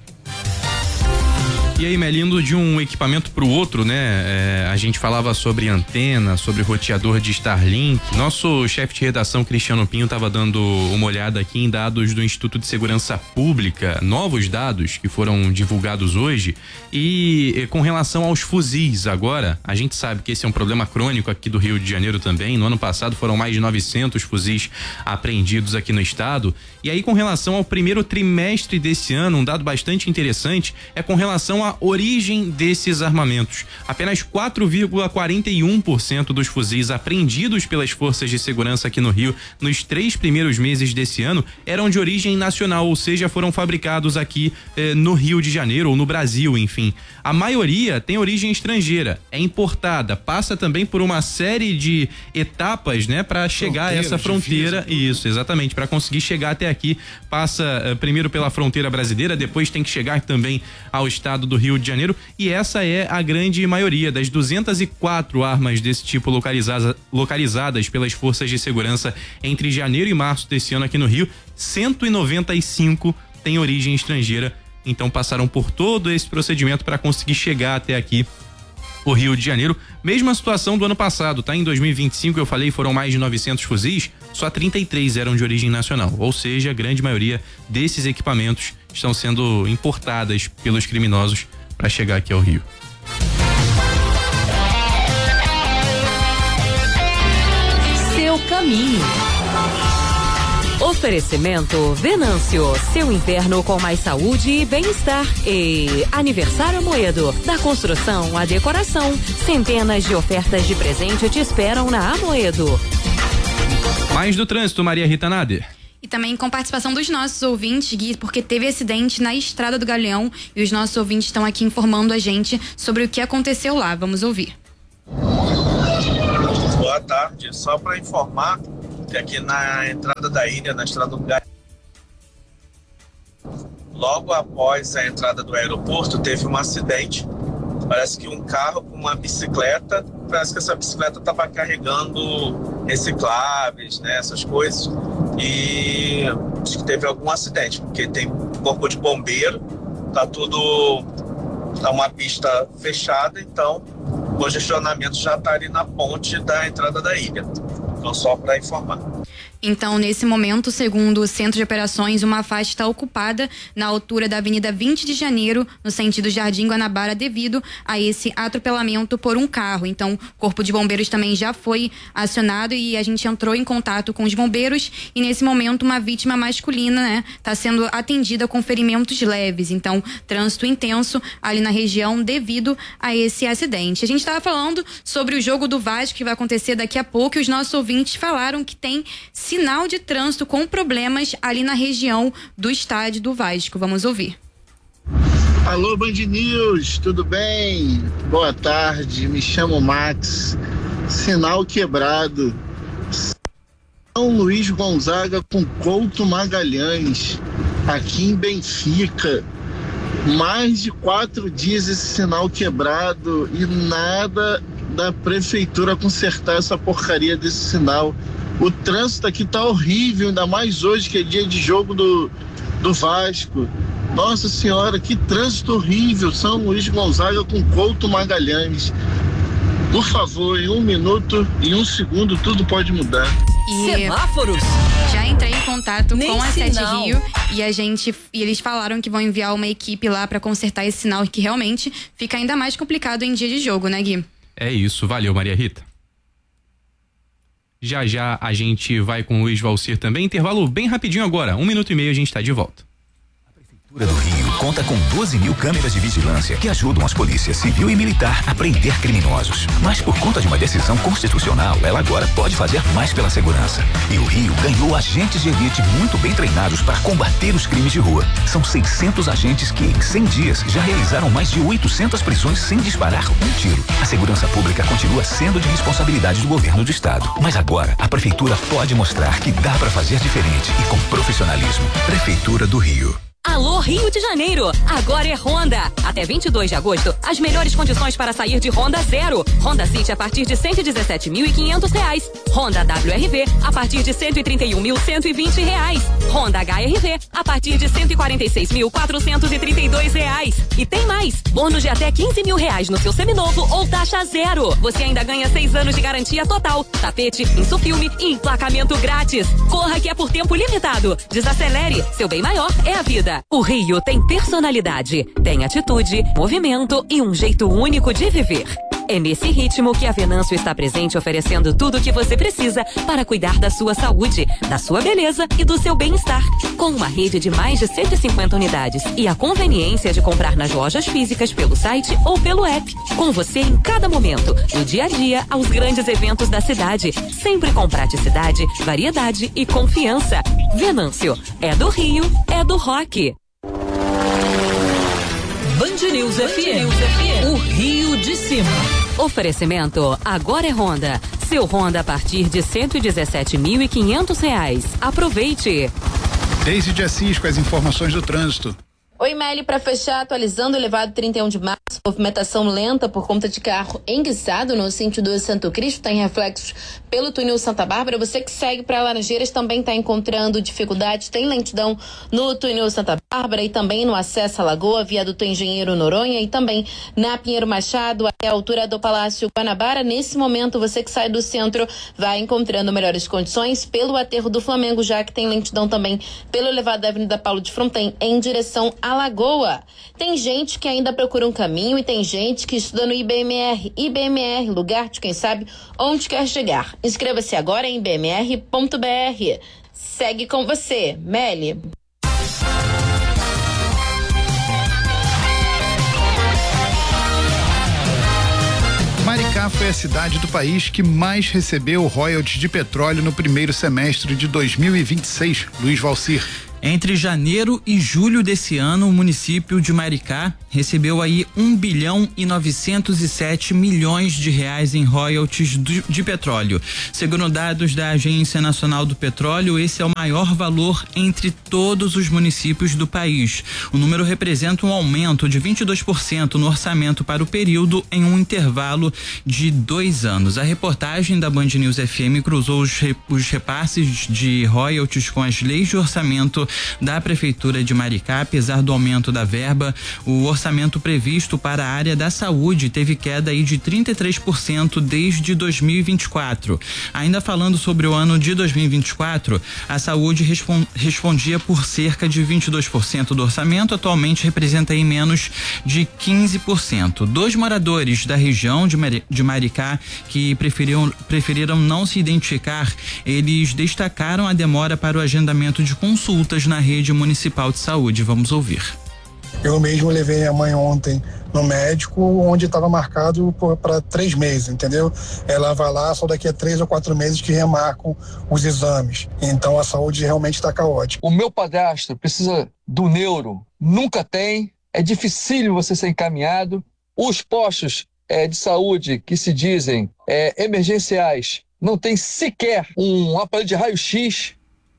E aí, Melindo, de um equipamento para o outro, né? É, a gente falava sobre antena, sobre roteador de Starlink. Nosso chefe de redação, Cristiano Pinho, estava dando uma olhada aqui em dados do Instituto de Segurança Pública, novos dados que foram divulgados hoje. E, e com relação aos fuzis, agora, a gente sabe que esse é um problema crônico aqui do Rio de Janeiro também. No ano passado foram mais de novecentos fuzis apreendidos aqui no estado. E aí, com relação ao primeiro trimestre desse ano, um dado bastante interessante é com relação a origem desses armamentos. Apenas quatro vírgula quarenta e um por cento dos fuzis apreendidos pelas forças de segurança aqui no Rio nos três primeiros meses desse ano eram de origem nacional, ou seja, foram fabricados aqui eh, no Rio de Janeiro ou no Brasil, enfim. A maioria tem origem estrangeira, é importada, passa também por uma série de etapas, né, para chegar a essa fronteira. Isso, exatamente, para conseguir chegar até aqui, passa eh, primeiro pela fronteira brasileira, depois tem que chegar também ao estado do Rio de Janeiro, e essa é a grande maioria das duzentas e quatro armas desse tipo localizadas, localizadas pelas forças de segurança entre janeiro e março desse ano aqui no Rio. cento e noventa e cinco têm origem estrangeira, então passaram por todo esse procedimento para conseguir chegar até aqui o Rio de Janeiro. Mesma situação do ano passado, tá? Em dois mil e vinte e cinco, eu falei, foram mais de novecentos fuzis, só trinta e três eram de origem nacional, ou seja, a grande maioria desses equipamentos estão sendo importadas pelos criminosos para chegar aqui ao Rio. caminho. Oferecimento Venâncio, seu inverno com mais saúde e bem-estar. E Aniversário Amoedo, da construção à decoração. Centenas de ofertas de presente te esperam na Amoedo. Mais do trânsito, Maria Rita Nader. E também com participação dos nossos ouvintes, Gui, porque teve acidente na Estrada do Galeão e os nossos ouvintes estão aqui informando a gente sobre o que aconteceu lá. Vamos ouvir. Boa tarde, só para informar que aqui na entrada da ilha, na Estrada do Galeão, logo após a entrada do aeroporto, teve um acidente. Parece que um carro com uma bicicleta, parece que essa bicicleta estava carregando recicláveis, né, essas coisas, e acho que teve algum acidente, porque tem corpo de bombeiro, tá tudo, tá uma pista fechada, então o congestionamento já está ali na ponte da entrada da ilha. Então, só para informar. Então, nesse momento, segundo o Centro de Operações, uma faixa está ocupada na altura da Avenida vinte de Janeiro, no sentido Jardim Guanabara, devido a esse atropelamento por um carro. Então, o Corpo de Bombeiros também já foi acionado e a gente entrou em contato com os bombeiros e, nesse momento, uma vítima masculina, né, está sendo atendida com ferimentos leves. Então, trânsito intenso ali na região devido a esse acidente. A gente estava falando sobre o jogo do Vasco que vai acontecer daqui a pouco e os nossos ouvintes falaram que tem sinal de trânsito com problemas ali na região do estádio do Vasco. Vamos ouvir. Alô, Band News, tudo bem? Boa tarde, me chamo Max. Sinal quebrado. São Luís Gonzaga com Couto Magalhães, aqui em Benfica. Mais de quatro dias esse sinal quebrado e nada da prefeitura consertar essa porcaria desse sinal. O trânsito aqui tá horrível, ainda mais hoje que é dia de jogo do, do Vasco. Nossa senhora, que trânsito horrível. São Luís Gonzaga com Couto Magalhães. Por favor, em um minuto, em um segundo, tudo pode mudar. E semáforos. Já entrei em contato Nem com a Sete sinal. Rio e a gente e eles falaram que vão enviar uma equipe lá para consertar esse sinal que realmente fica ainda mais complicado em dia de jogo, né, Gui? É isso, valeu, Maria Rita. Já já a gente vai com o Luiz Valcir também, intervalo bem rapidinho agora, um minuto e meio a gente tá de volta. A Prefeitura do Rio conta com doze mil câmeras de vigilância que ajudam as polícias civil e militar a prender criminosos. Mas por conta de uma decisão constitucional, ela agora pode fazer mais pela segurança. E o Rio ganhou agentes de elite muito bem treinados para combater os crimes de rua. São seiscentos agentes que, em cem dias, já realizaram mais de oitocentas prisões sem disparar um tiro. A segurança pública continua sendo de responsabilidade do governo do estado. Mas agora, a Prefeitura pode mostrar que dá para fazer diferente e com profissionalismo. Prefeitura do Rio. Alô, Rio de Janeiro, agora é Honda. Até vinte e dois de agosto, as melhores condições para sair de Honda zero. Honda City a partir de cento e dezessete mil e quinhentos reais. Honda W R V a partir de cento e trinta e um mil cento e vinte reais. Honda H R V a partir de cento e quarenta e seis mil quatrocentos e trinta e dois reais. E tem mais, bônus de até quinze mil reais no seu seminovo ou taxa zero. Você ainda ganha seis anos de garantia total, tapete, insufilme e emplacamento grátis. Corra que é por tempo limitado. Desacelere, seu bem maior é a vida. O Rio tem personalidade, tem atitude, movimento e um jeito único de viver. É nesse ritmo que a Venâncio está presente oferecendo tudo o que você precisa para cuidar da sua saúde, da sua beleza e do seu bem-estar. Com uma rede de mais de cento e cinquenta unidades e a conveniência de comprar nas lojas físicas pelo site ou pelo app. Com você em cada momento, do dia a dia aos grandes eventos da cidade. Sempre com praticidade, variedade e confiança. Venâncio, é do Rio, é do rock. Band News F M, o Rio de Cima. Oferecimento agora é Honda. Seu Honda a partir de cento e dezessete mil e quinhentos reais. Aproveite. Deise de Assis com as informações do trânsito. Oi, Meli, para fechar, atualizando o elevado trinta e um de março, movimentação lenta por conta de carro enguiçado no sentido Santo Cristo, tem reflexos pelo túnel Santa Bárbara. Você que segue para Laranjeiras também está encontrando dificuldades, tem lentidão no túnel Santa Bárbara. Bárbara e também no acesso à Lagoa, viaduto Engenheiro Noronha e também na Pinheiro Machado até a altura do Palácio Guanabara. Nesse momento, você que sai do centro vai encontrando melhores condições pelo aterro do Flamengo, já que tem lentidão também pelo elevado da Avenida Paulo de Fronten em direção à Lagoa. Tem gente que ainda procura um caminho e tem gente que estuda no I B M R. I B M R, lugar de quem sabe onde quer chegar. Inscreva-se agora em i b m r ponto b r. Segue com você, Meli. Maricá foi a cidade do país que mais recebeu royalties de petróleo no primeiro semestre de dois mil e vinte e seis. Luiz Valcir. Entre janeiro e julho desse ano, o município de Maricá recebeu aí um bilhão e novecentos e sete milhões de reais em royalties de, de petróleo. Segundo dados da Agência Nacional do Petróleo, esse é o maior valor entre todos os municípios do país. O número representa um aumento de vinte e dois por cento no orçamento para o período em um intervalo de dois anos. A reportagem da Band News F M cruzou os, os repasses de royalties com as leis de orçamento da Prefeitura de Maricá. Apesar do aumento da verba, o orçamento previsto para a área da saúde teve queda aí de trinta e três por cento desde dois mil e vinte e quatro. Ainda falando sobre o ano de dois mil e vinte e quatro, a saúde respon- respondia por cerca de vinte e dois por cento do orçamento, atualmente representa aí menos de quinze por cento. Dois moradores da região de, Mar- de Maricá que preferiram, preferiram não se identificar, eles destacaram a demora para o agendamento de consultas na rede municipal de saúde. Vamos ouvir. Eu mesmo levei minha mãe ontem no médico, onde estava marcado para três meses, entendeu? Ela vai lá só daqui a três ou quatro meses que remarcam os exames. Então a saúde realmente está caótica. O meu padrasto precisa do neuro, nunca tem, é dificílimo você ser encaminhado. Os postos é, de saúde que se dizem é, emergenciais não tem sequer um aparelho de raio-x.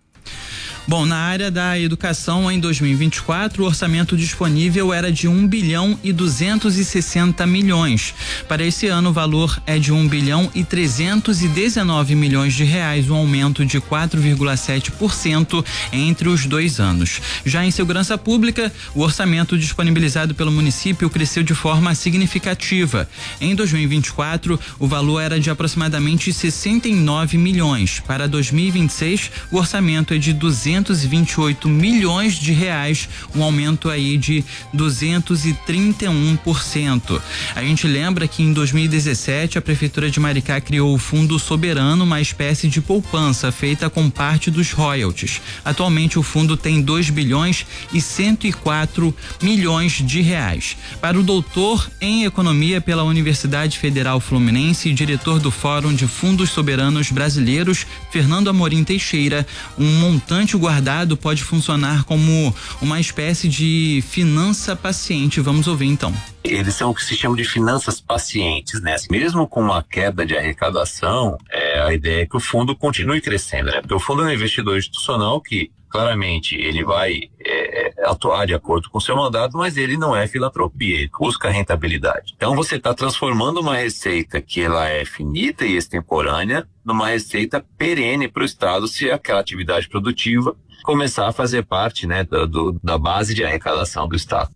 Bom, na área da educação, em dois mil e vinte e quatro, o orçamento disponível era de um bilhão e duzentos e sessenta milhões. Para esse ano, o valor é de um bilhão e trezentos e dezenove milhões de reais, um aumento de quatro vírgula sete por cento entre os dois anos. Já em segurança pública, o orçamento disponibilizado pelo município cresceu de forma significativa. Em dois mil e vinte e quatro, o valor era de aproximadamente sessenta e nove milhões. Para dois mil e vinte e seis, o orçamento é de duzentos e vinte e oito milhões de reais, um aumento aí de duzentos e trinta e um por cento. A gente lembra que em dois mil e dezessete a Prefeitura de Maricá criou o Fundo Soberano, uma espécie de poupança feita com parte dos royalties. Atualmente o fundo tem dois bilhões e cento e quatro milhões de reais. Para o doutor em economia pela Universidade Federal Fluminense e diretor do Fórum de Fundos Soberanos Brasileiros, Fernando Amorim Teixeira, um montante guardado pode funcionar como uma espécie de finança paciente. Vamos ouvir então. Eles são o que se chama de finanças pacientes, né? Mesmo com uma queda de arrecadação, é, a ideia é que o fundo continue crescendo, né? Porque o fundo é um investidor institucional que, claramente, ele vai é, atuar de acordo com o seu mandato, mas ele não é filantropia, ele busca rentabilidade. Então você está transformando uma receita que ela é finita e extemporânea numa receita perene para o Estado, se aquela atividade produtiva começar a fazer parte, né, do, do, da base de arrecadação do Estado.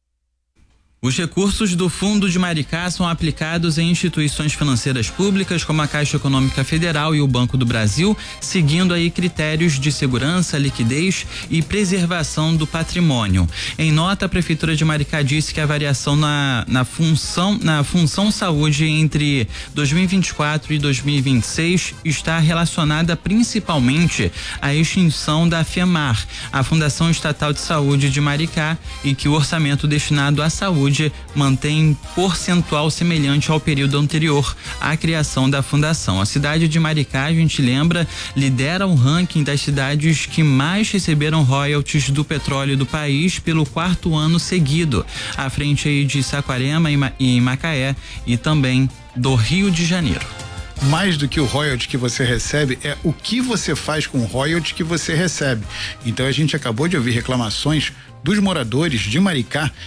Os recursos do Fundo de Maricá são aplicados em instituições financeiras públicas como a Caixa Econômica Federal e o Banco do Brasil, seguindo aí critérios de segurança, liquidez e preservação do patrimônio. Em nota, a Prefeitura de Maricá disse que a variação na, na função na função saúde entre dois mil e vinte e quatro e dois mil e vinte e seis está relacionada principalmente à extinção da FEMAR, a Fundação Estatal de Saúde de Maricá, e que o orçamento destinado à saúde mantém percentual semelhante ao período anterior à criação da fundação. A cidade de Maricá, a gente lembra, lidera o ranking das cidades que mais receberam royalties do petróleo do país pelo quarto ano seguido, à frente aí de Saquarema e Macaé e também do Rio de Janeiro. Mais do que o royalty que você recebe, é o que você faz com o royalty que você recebe. Então a gente acabou de ouvir reclamações dos moradores de Maricá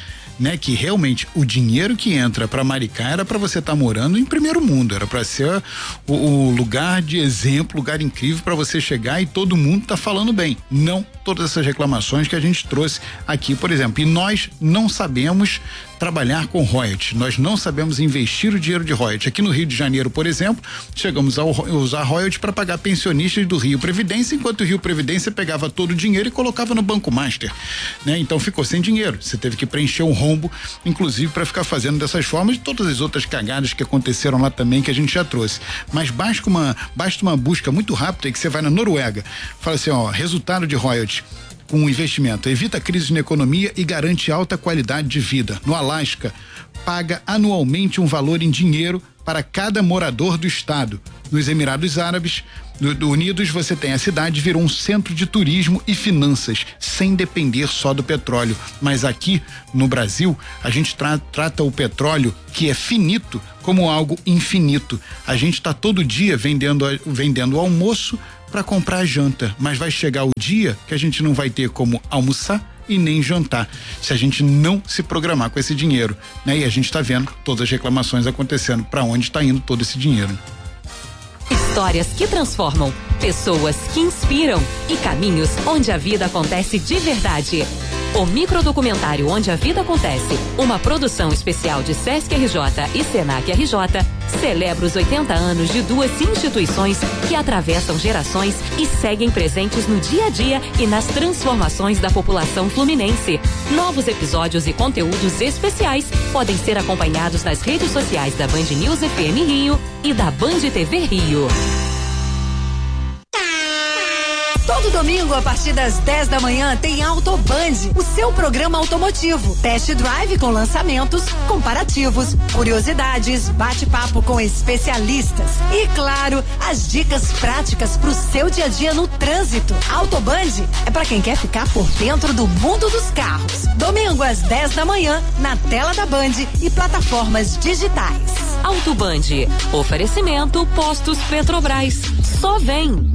né? Que realmente o dinheiro que entra para Maricá era para você estar tá morando em primeiro mundo, era para ser o, o lugar de exemplo, lugar incrível para você chegar e todo mundo tá falando bem. Não todas essas reclamações que a gente trouxe aqui, por exemplo. E nós não sabemos trabalhar com royalties, nós não sabemos investir o dinheiro de royalties. Aqui no Rio de Janeiro, por exemplo, chegamos a usar royalties para pagar pensionistas do Rio Previdência, enquanto o Rio Previdência pegava todo o dinheiro e colocava no Banco Master, né? Então ficou sem dinheiro, você teve que preencher um rombo, inclusive para ficar fazendo dessas formas e todas as outras cagadas que aconteceram lá também, que a gente já trouxe. Mas basta uma, basta uma busca muito rápida e que você vai na Noruega, fala assim, ó, resultado de royalties com investimento, evita crises na economia e garante alta qualidade de vida. No Alasca, paga anualmente um valor em dinheiro para cada morador do estado. Nos Emirados Árabes Unidos, você tem a cidade, virou um centro de turismo e finanças, sem depender só do petróleo. Mas aqui no Brasil, a gente tra trata o petróleo, que é finito, como algo infinito. A gente está todo dia vendendo, vendendo almoço para comprar janta, mas vai chegar o dia que a gente não vai ter como almoçar e nem jantar, se a gente não se programar com esse dinheiro, né? E a gente está vendo todas as reclamações acontecendo, para onde está indo todo esse dinheiro. Histórias que transformam, pessoas que inspiram e caminhos onde a vida acontece de verdade. O microdocumentário Onde a Vida Acontece, uma produção especial de Sesc R J e Senac R J, celebra os oitenta anos de duas instituições que atravessam gerações e seguem presentes no dia a dia e nas transformações da população fluminense. Novos episódios e conteúdos especiais podem ser acompanhados nas redes sociais da Band News F M Rio e da Band T V Rio. Todo domingo, a partir das dez da manhã, tem Autoband, o seu programa automotivo. Test drive com lançamentos, comparativos, curiosidades, bate-papo com especialistas. E, claro, as dicas práticas pro seu dia a dia no trânsito. Autoband é para quem quer ficar por dentro do mundo dos carros. Domingo, às dez da manhã, na tela da Band e plataformas digitais. Autoband, oferecimento Postos Petrobras. Só vem!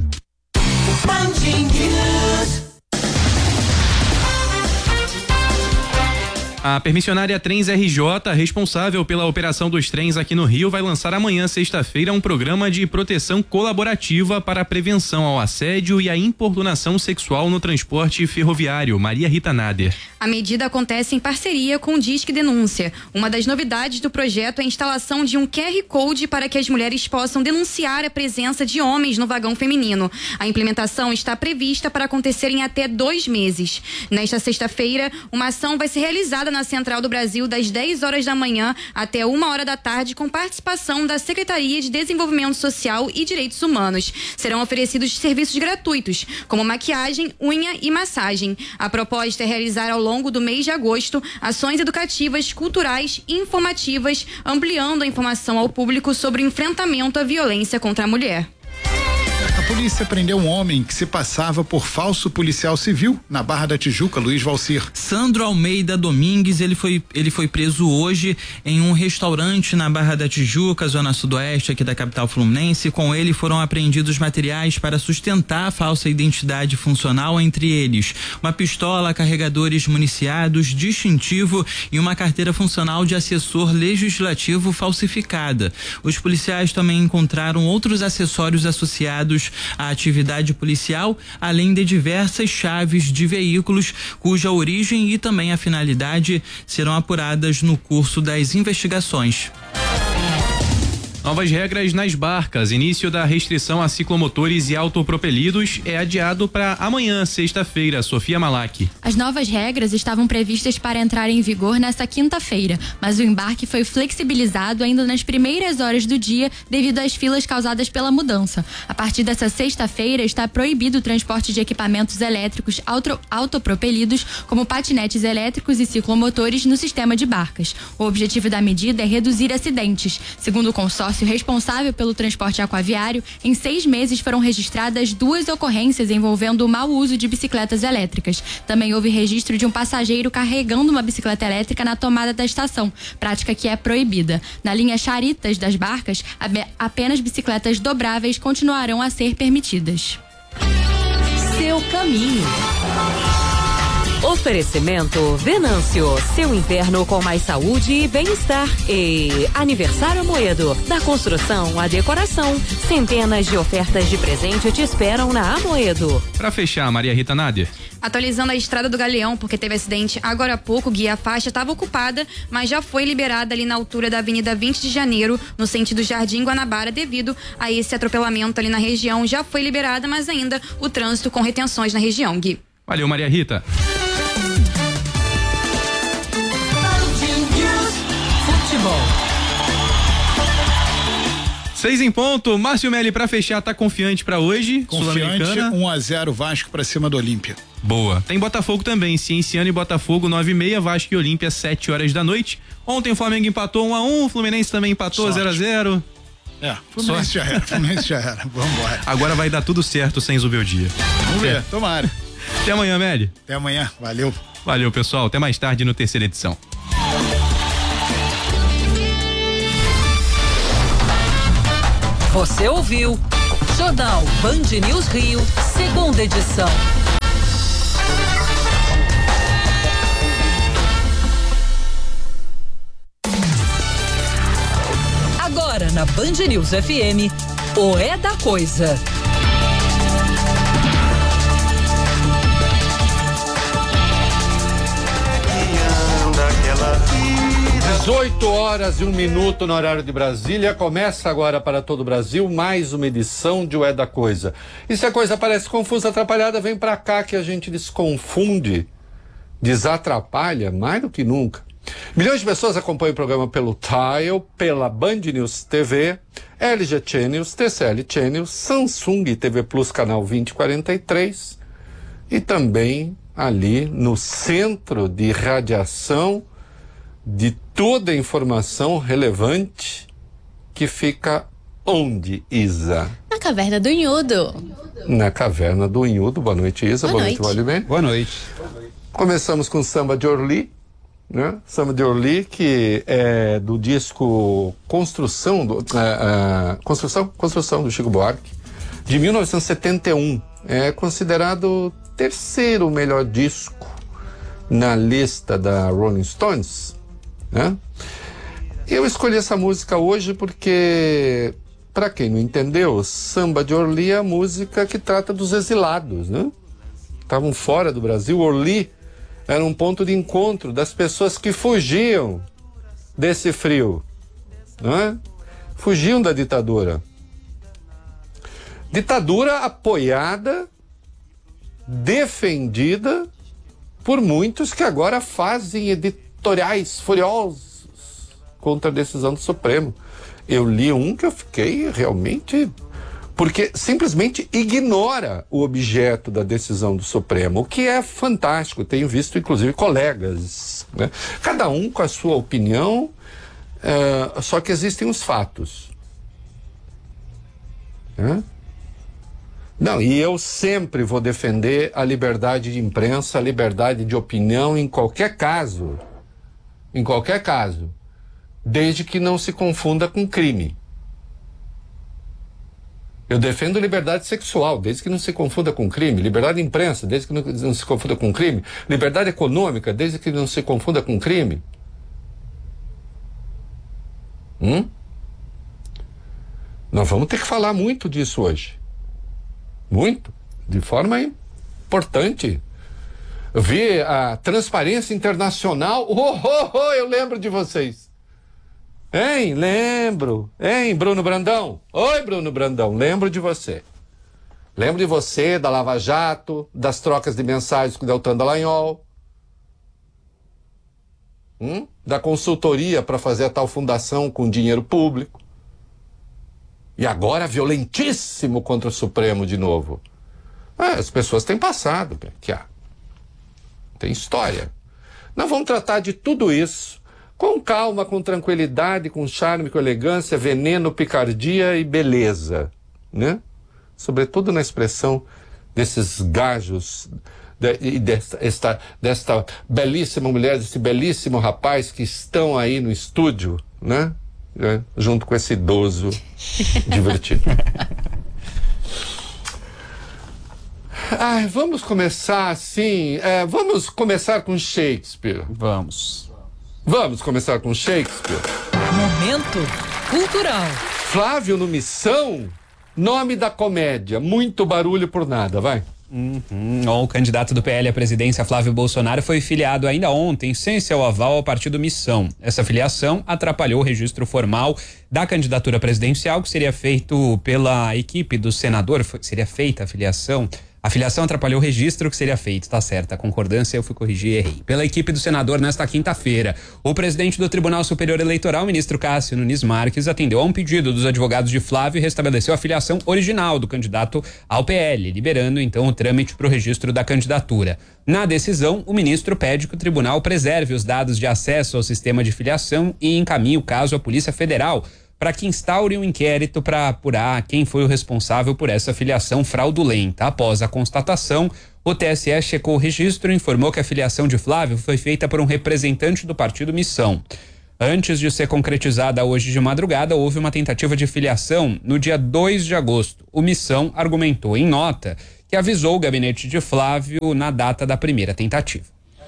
A permissionária Trens R J, responsável pela operação dos trens aqui no Rio, vai lançar amanhã, sexta-feira, um programa de proteção colaborativa para a prevenção ao assédio e à importunação sexual no transporte ferroviário. Maria Rita Nader. A medida acontece em parceria com o Disque Denúncia. Uma das novidades do projeto é a instalação de um Q R Code para que as mulheres possam denunciar a presença de homens no vagão feminino. A implementação está prevista para acontecer em até dois meses. Nesta sexta-feira, uma ação vai ser realizada na Central do Brasil das dez horas da manhã até uma hora da tarde, com participação da Secretaria de Desenvolvimento Social e Direitos Humanos. Serão oferecidos serviços gratuitos, como maquiagem, unha e massagem. A proposta é realizar ao longo do mês de agosto ações educativas, culturais e informativas, ampliando a informação ao público sobre o enfrentamento à violência contra a mulher. A polícia prendeu um homem que se passava por falso policial civil na Barra da Tijuca, Luiz Valcir. Sandro Almeida Domingues, ele foi, ele foi preso hoje em um restaurante na Barra da Tijuca, zona sudoeste aqui da capital fluminense. Com ele foram apreendidos materiais para sustentar a falsa identidade funcional, entre eles uma pistola, carregadores municiados, distintivo e uma carteira funcional de assessor legislativo falsificada. Os policiais também encontraram outros acessórios associados a atividade policial, além de diversas chaves de veículos cuja origem e também a finalidade serão apuradas no curso das investigações. Novas regras nas barcas. Início da restrição a ciclomotores e autopropelidos é adiado para amanhã, sexta-feira. Sofia Malak. As novas regras estavam previstas para entrar em vigor nesta quinta-feira, mas o embarque foi flexibilizado ainda nas primeiras horas do dia devido às filas causadas pela mudança. A partir dessa sexta-feira está proibido o transporte de equipamentos elétricos auto, autopropelidos, como patinetes elétricos e ciclomotores, no sistema de barcas. O objetivo da medida é reduzir acidentes. Segundo o consórcio responsável pelo transporte aquaviário, em seis meses foram registradas duas ocorrências envolvendo o mau uso de bicicletas elétricas. Também houve registro de um passageiro carregando uma bicicleta elétrica na tomada da estação, prática que é proibida. Na linha Charitas das barcas, apenas bicicletas dobráveis continuarão a ser permitidas. Seu caminho. Oferecimento Venâncio, seu inverno com mais saúde e bem-estar. E Aniversário Amoedo, da construção à decoração. Centenas de ofertas de presente te esperam na Amoedo. Pra fechar, Maria Rita Nádia. Atualizando a estrada do Galeão, porque teve acidente agora há pouco, Gui, a faixa estava ocupada, mas já foi liberada ali na altura da Avenida vinte de Janeiro, no sentido Jardim Guanabara, devido a esse atropelamento ali na região. Já foi liberada, mas ainda o trânsito com retenções na região, Gui. Valeu, Maria Rita. Futebol. Seis em ponto, Márcio Melli, pra fechar, tá confiante pra hoje? Confiante, um a zero Vasco pra cima do Olímpia. Boa. Tem Botafogo também, Cienciano e Botafogo, nove e meia, Vasco e Olímpia, sete horas da noite. Ontem o Flamengo empatou um a um, o Fluminense também empatou zero a zero. É, Fluminense já era, Fluminense já era, vambora. Agora vai dar tudo certo sem Zubeldia. Vamos ver, tomara. Até amanhã, Melli. Até amanhã, valeu. Valeu, pessoal, até mais tarde no terceira edição. Você ouviu Jornal Band News Rio, segunda edição. Agora na Band News F M, o É da Coisa. dezoito horas e um minuto no horário de Brasília. Começa agora para todo o Brasil mais uma edição de O É da Coisa. E se a coisa parece confusa, atrapalhada, vem pra cá que a gente desconfunde, desatrapalha mais do que nunca. Milhões de pessoas acompanham o programa pelo Tile, pela Band News T V, L G Channels, T C L Channels, Samsung T V Plus canal vinte e quarenta e três e também ali no centro de radiação de toda a informação relevante que fica onde, Isa? Na Caverna do Inhudo. Na Caverna do Inhudo. Boa noite, Isa. Boa, Boa noite, noite, Vale Bem. Boa noite. Começamos com Samba de Orly, né? Samba de Orly, que é do disco Construção, do, uh, uh, Construção, Construção do Chico Buarque, de mil novecentos e setenta e um. É considerado o terceiro melhor disco na lista da Rolling Stones, né? Eu escolhi essa música hoje porque, para quem não entendeu, Samba de Orly é a música que trata dos exilados, né? Estavam fora do Brasil. Orly era um ponto de encontro das pessoas que fugiam desse frio, né? Fugiam da ditadura. Ditadura apoiada, defendida por muitos que agora fazem editoriais furiosos contra a decisão do Supremo. Eu li um que eu fiquei realmente... porque simplesmente ignora o objeto da decisão do Supremo, o que é fantástico. Tenho visto, inclusive, colegas, né? Cada um com a sua opinião, uh, só que existem os fatos. Né? Não, e eu sempre vou defender a liberdade de imprensa, a liberdade de opinião em qualquer caso, em qualquer caso, desde que não se confunda com crime. Eu defendo liberdade sexual, desde que não se confunda com crime. Liberdade de imprensa, desde que não, não se confunda com crime. Liberdade econômica, desde que não se confunda com crime. Hum? Nós vamos ter que falar muito disso hoje. Muito. De forma importante. Eu vi a Transparência Internacional. Oh, oh, oh, eu lembro de vocês. Hein? Lembro. Hein, Bruno Brandão? Oi, Bruno Brandão. Lembro de você. Lembro de você, da Lava Jato, das trocas de mensagens com o Deltan Dallagnol. Hum? Da consultoria para fazer a tal fundação com dinheiro público. E agora violentíssimo contra o Supremo de novo. Ah, as pessoas têm passado, que há. Tem história. Nós vamos tratar de tudo isso com calma, com tranquilidade, com charme, com elegância, veneno, picardia e beleza, né? Sobretudo na expressão desses gajos de, e desta, esta, desta belíssima mulher, desse belíssimo rapaz que estão aí no estúdio, né? É, junto com esse idoso divertido. Ai, vamos começar assim. É, vamos começar com Shakespeare. Vamos. Vamos começar com Shakespeare. Momento cultural. Flávio no Missão, nome da comédia. Muito barulho por nada, vai. Uhum. O candidato do P L à presidência, Flávio Bolsonaro, foi filiado ainda ontem, sem seu aval, ao partido Missão. Essa filiação atrapalhou o registro formal da candidatura presidencial, que seria feito pela equipe do senador. Seria feita a filiação. A filiação atrapalhou o registro que seria feito, tá certo, a concordância eu fui corrigir e errei. Pela equipe do senador nesta quinta-feira, o presidente do Tribunal Superior Eleitoral, ministro Cássio Nunes Marques, atendeu a um pedido dos advogados de Flávio e restabeleceu a filiação original do candidato ao P L, liberando então o trâmite para o registro da candidatura. Na decisão, o ministro pede que o tribunal preserve os dados de acesso ao sistema de filiação e encaminhe o caso à Polícia Federal, para que instaure um inquérito para apurar quem foi o responsável por essa filiação fraudulenta. Após a constatação, o T S E checou o registro e informou que a filiação de Flávio foi feita por um representante do partido Missão. Antes de ser concretizada hoje de madrugada, houve uma tentativa de filiação no dia dois de agosto. O Missão argumentou em nota que avisou o gabinete de Flávio na data da primeira tentativa.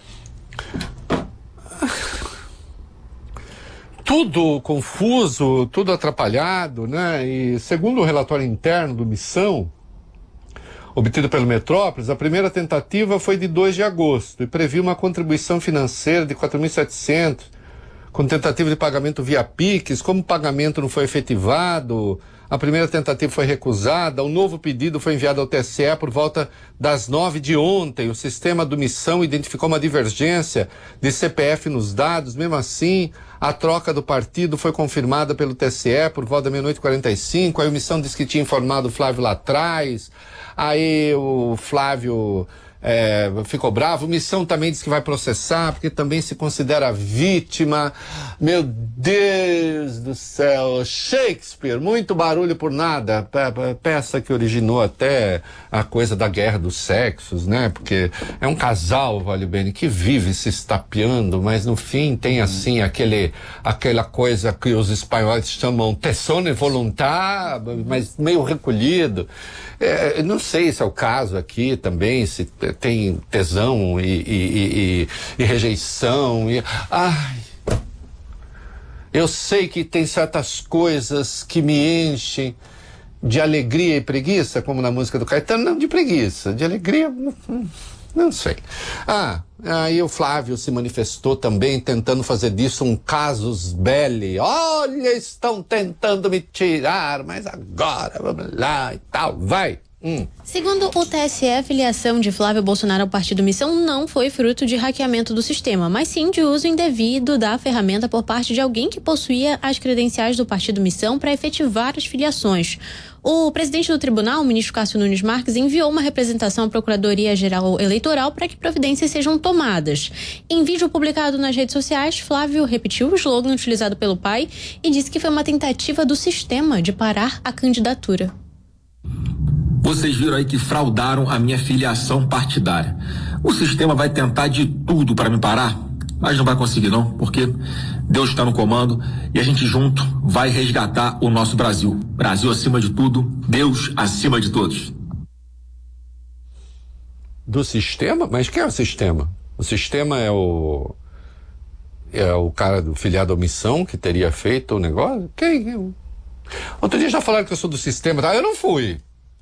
Tudo confuso, tudo atrapalhado, né? E segundo o relatório interno do Missão, obtido pelo Metrópolis, a primeira tentativa foi de dois de agosto e previu uma contribuição financeira de quatro mil e setecentos, com tentativa de pagamento via Pix. Como o pagamento não foi efetivado, a primeira tentativa foi recusada. O novo pedido foi enviado ao T S E por volta das nove de ontem. O sistema do Missão identificou uma divergência de C P F nos dados. Mesmo assim, a troca do partido foi confirmada pelo T S E por volta da meia-noite e quarenta e cinco. Aí o Missão disse que tinha informado o Flávio lá atrás. Aí o Flávio é, ficou bravo. O Missão também disse que vai processar, porque também se considera vítima. Meu Deus do céu, Shakespeare, muito barulho por nada. Pe- peça que originou até a coisa da guerra dos sexos, né? Porque é um casal, vale bem, que vive se estapeando, mas no fim tem assim aquele, aquela coisa que os espanhóis chamam tesone voluntar, mas meio recolhido. É, não sei se é o caso aqui também, se tem tesão e, e, e, e rejeição. E, ai, eu sei que tem certas coisas que me enchem de alegria e preguiça, como na música do Caetano. Não de preguiça, de alegria, não, não sei. Ah, aí o Flávio se manifestou também, tentando fazer disso um casus belli. Olha, estão tentando me tirar, mas agora, vamos lá e tal, vai. Hum. Segundo o T S E, a filiação de Flávio Bolsonaro ao partido Missão não foi fruto de hackeamento do sistema, mas sim de uso indevido da ferramenta por parte de alguém que possuía as credenciais do partido Missão para efetivar as filiações. O presidente do tribunal, o ministro Cássio Nunes Marques, enviou uma representação à Procuradoria-Geral Eleitoral para que providências sejam tomadas. Em vídeo publicado nas redes sociais, Flávio repetiu o slogan utilizado pelo pai e disse que foi uma tentativa do sistema de parar a candidatura. Vocês viram aí que fraudaram a minha filiação partidária. O sistema vai tentar de tudo para me parar, mas não vai conseguir não, porque Deus está no comando e a gente junto vai resgatar o nosso Brasil. Brasil acima de tudo, Deus acima de todos. Do sistema? Mas quem é o sistema? O sistema é o é o cara do filiado à Missão que teria feito o negócio? Quem? Outro dia já falaram que eu sou do sistema, tá? Eu não fui.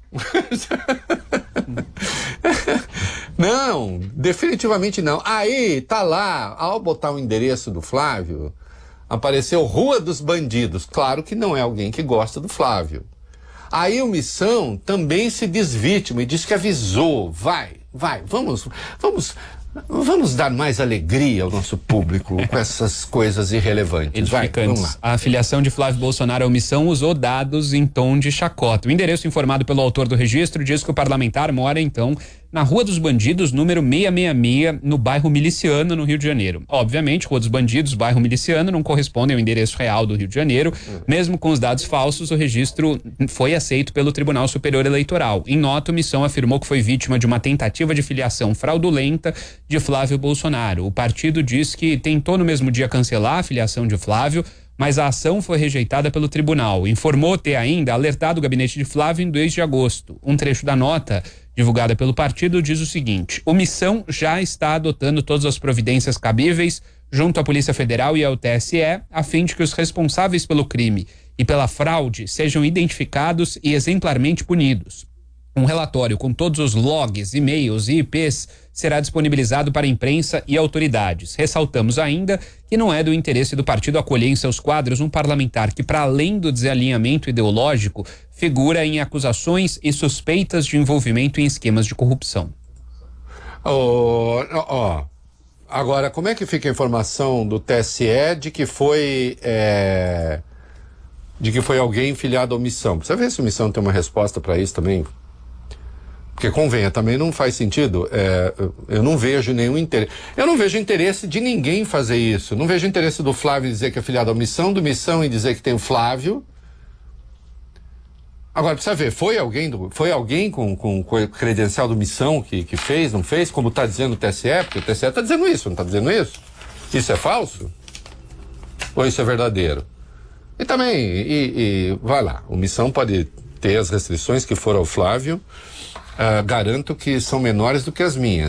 Não, definitivamente não. Aí, tá lá, ao botar o endereço do Flávio, apareceu Rua dos Bandidos. Claro que não é alguém que gosta do Flávio. Aí o Missão também se diz vítima e diz que avisou. Vai, vai, vamos, vamos, vamos dar mais alegria ao nosso público com essas coisas irrelevantes. Vai, vamos lá. A filiação de Flávio Bolsonaro à Missão usou dados em tom de chacota. O endereço informado pelo autor do registro diz que o parlamentar mora, então, na Rua dos Bandidos, número seiscentos e sessenta e seis, no bairro Miliciano, no Rio de Janeiro. Obviamente, Rua dos Bandidos, bairro Miliciano, não correspondem ao endereço real do Rio de Janeiro. Hum. Mesmo com os dados falsos, o registro foi aceito pelo Tribunal Superior Eleitoral. Em nota, a Missão afirmou que foi vítima de uma tentativa de filiação fraudulenta de Flávio Bolsonaro. O partido diz que tentou no mesmo dia cancelar a filiação de Flávio, mas a ação foi rejeitada pelo tribunal. Informou ter ainda alertado o gabinete de Flávio em dois de agosto. Um trecho da nota divulgada pelo partido, diz o seguinte: o Missão já está adotando todas as providências cabíveis junto à Polícia Federal e ao T S E, a fim de que os responsáveis pelo crime e pela fraude sejam identificados e exemplarmente punidos. Um relatório com todos os logs, e-mails e I Ps será disponibilizado para a imprensa e autoridades. Ressaltamos ainda que não é do interesse do partido acolher em seus quadros um parlamentar que, para além do desalinhamento ideológico, figura em acusações e suspeitas de envolvimento em esquemas de corrupção. Ó, oh, oh. Agora, como é que fica a informação do T S E de que foi é, de que foi alguém filiado à Missão? Precisa ver se a Missão tem uma resposta para isso também. Porque convenha, também não faz sentido. É, eu não vejo nenhum interesse. Eu não vejo interesse de ninguém fazer isso. Não vejo interesse do Flávio em dizer que é filiado à Missão, do Missão em dizer que tem o Flávio. Agora, precisa ver, foi alguém, do, foi alguém com, com, com credencial do Missão que, que fez, não fez, como está dizendo o T S E? Porque o T S E está dizendo isso, não está dizendo isso? Isso é falso? Ou isso é verdadeiro? E também, e, e vai lá, o Missão pode ter as restrições que for ao Flávio, uh, garanto que são menores do que as minhas.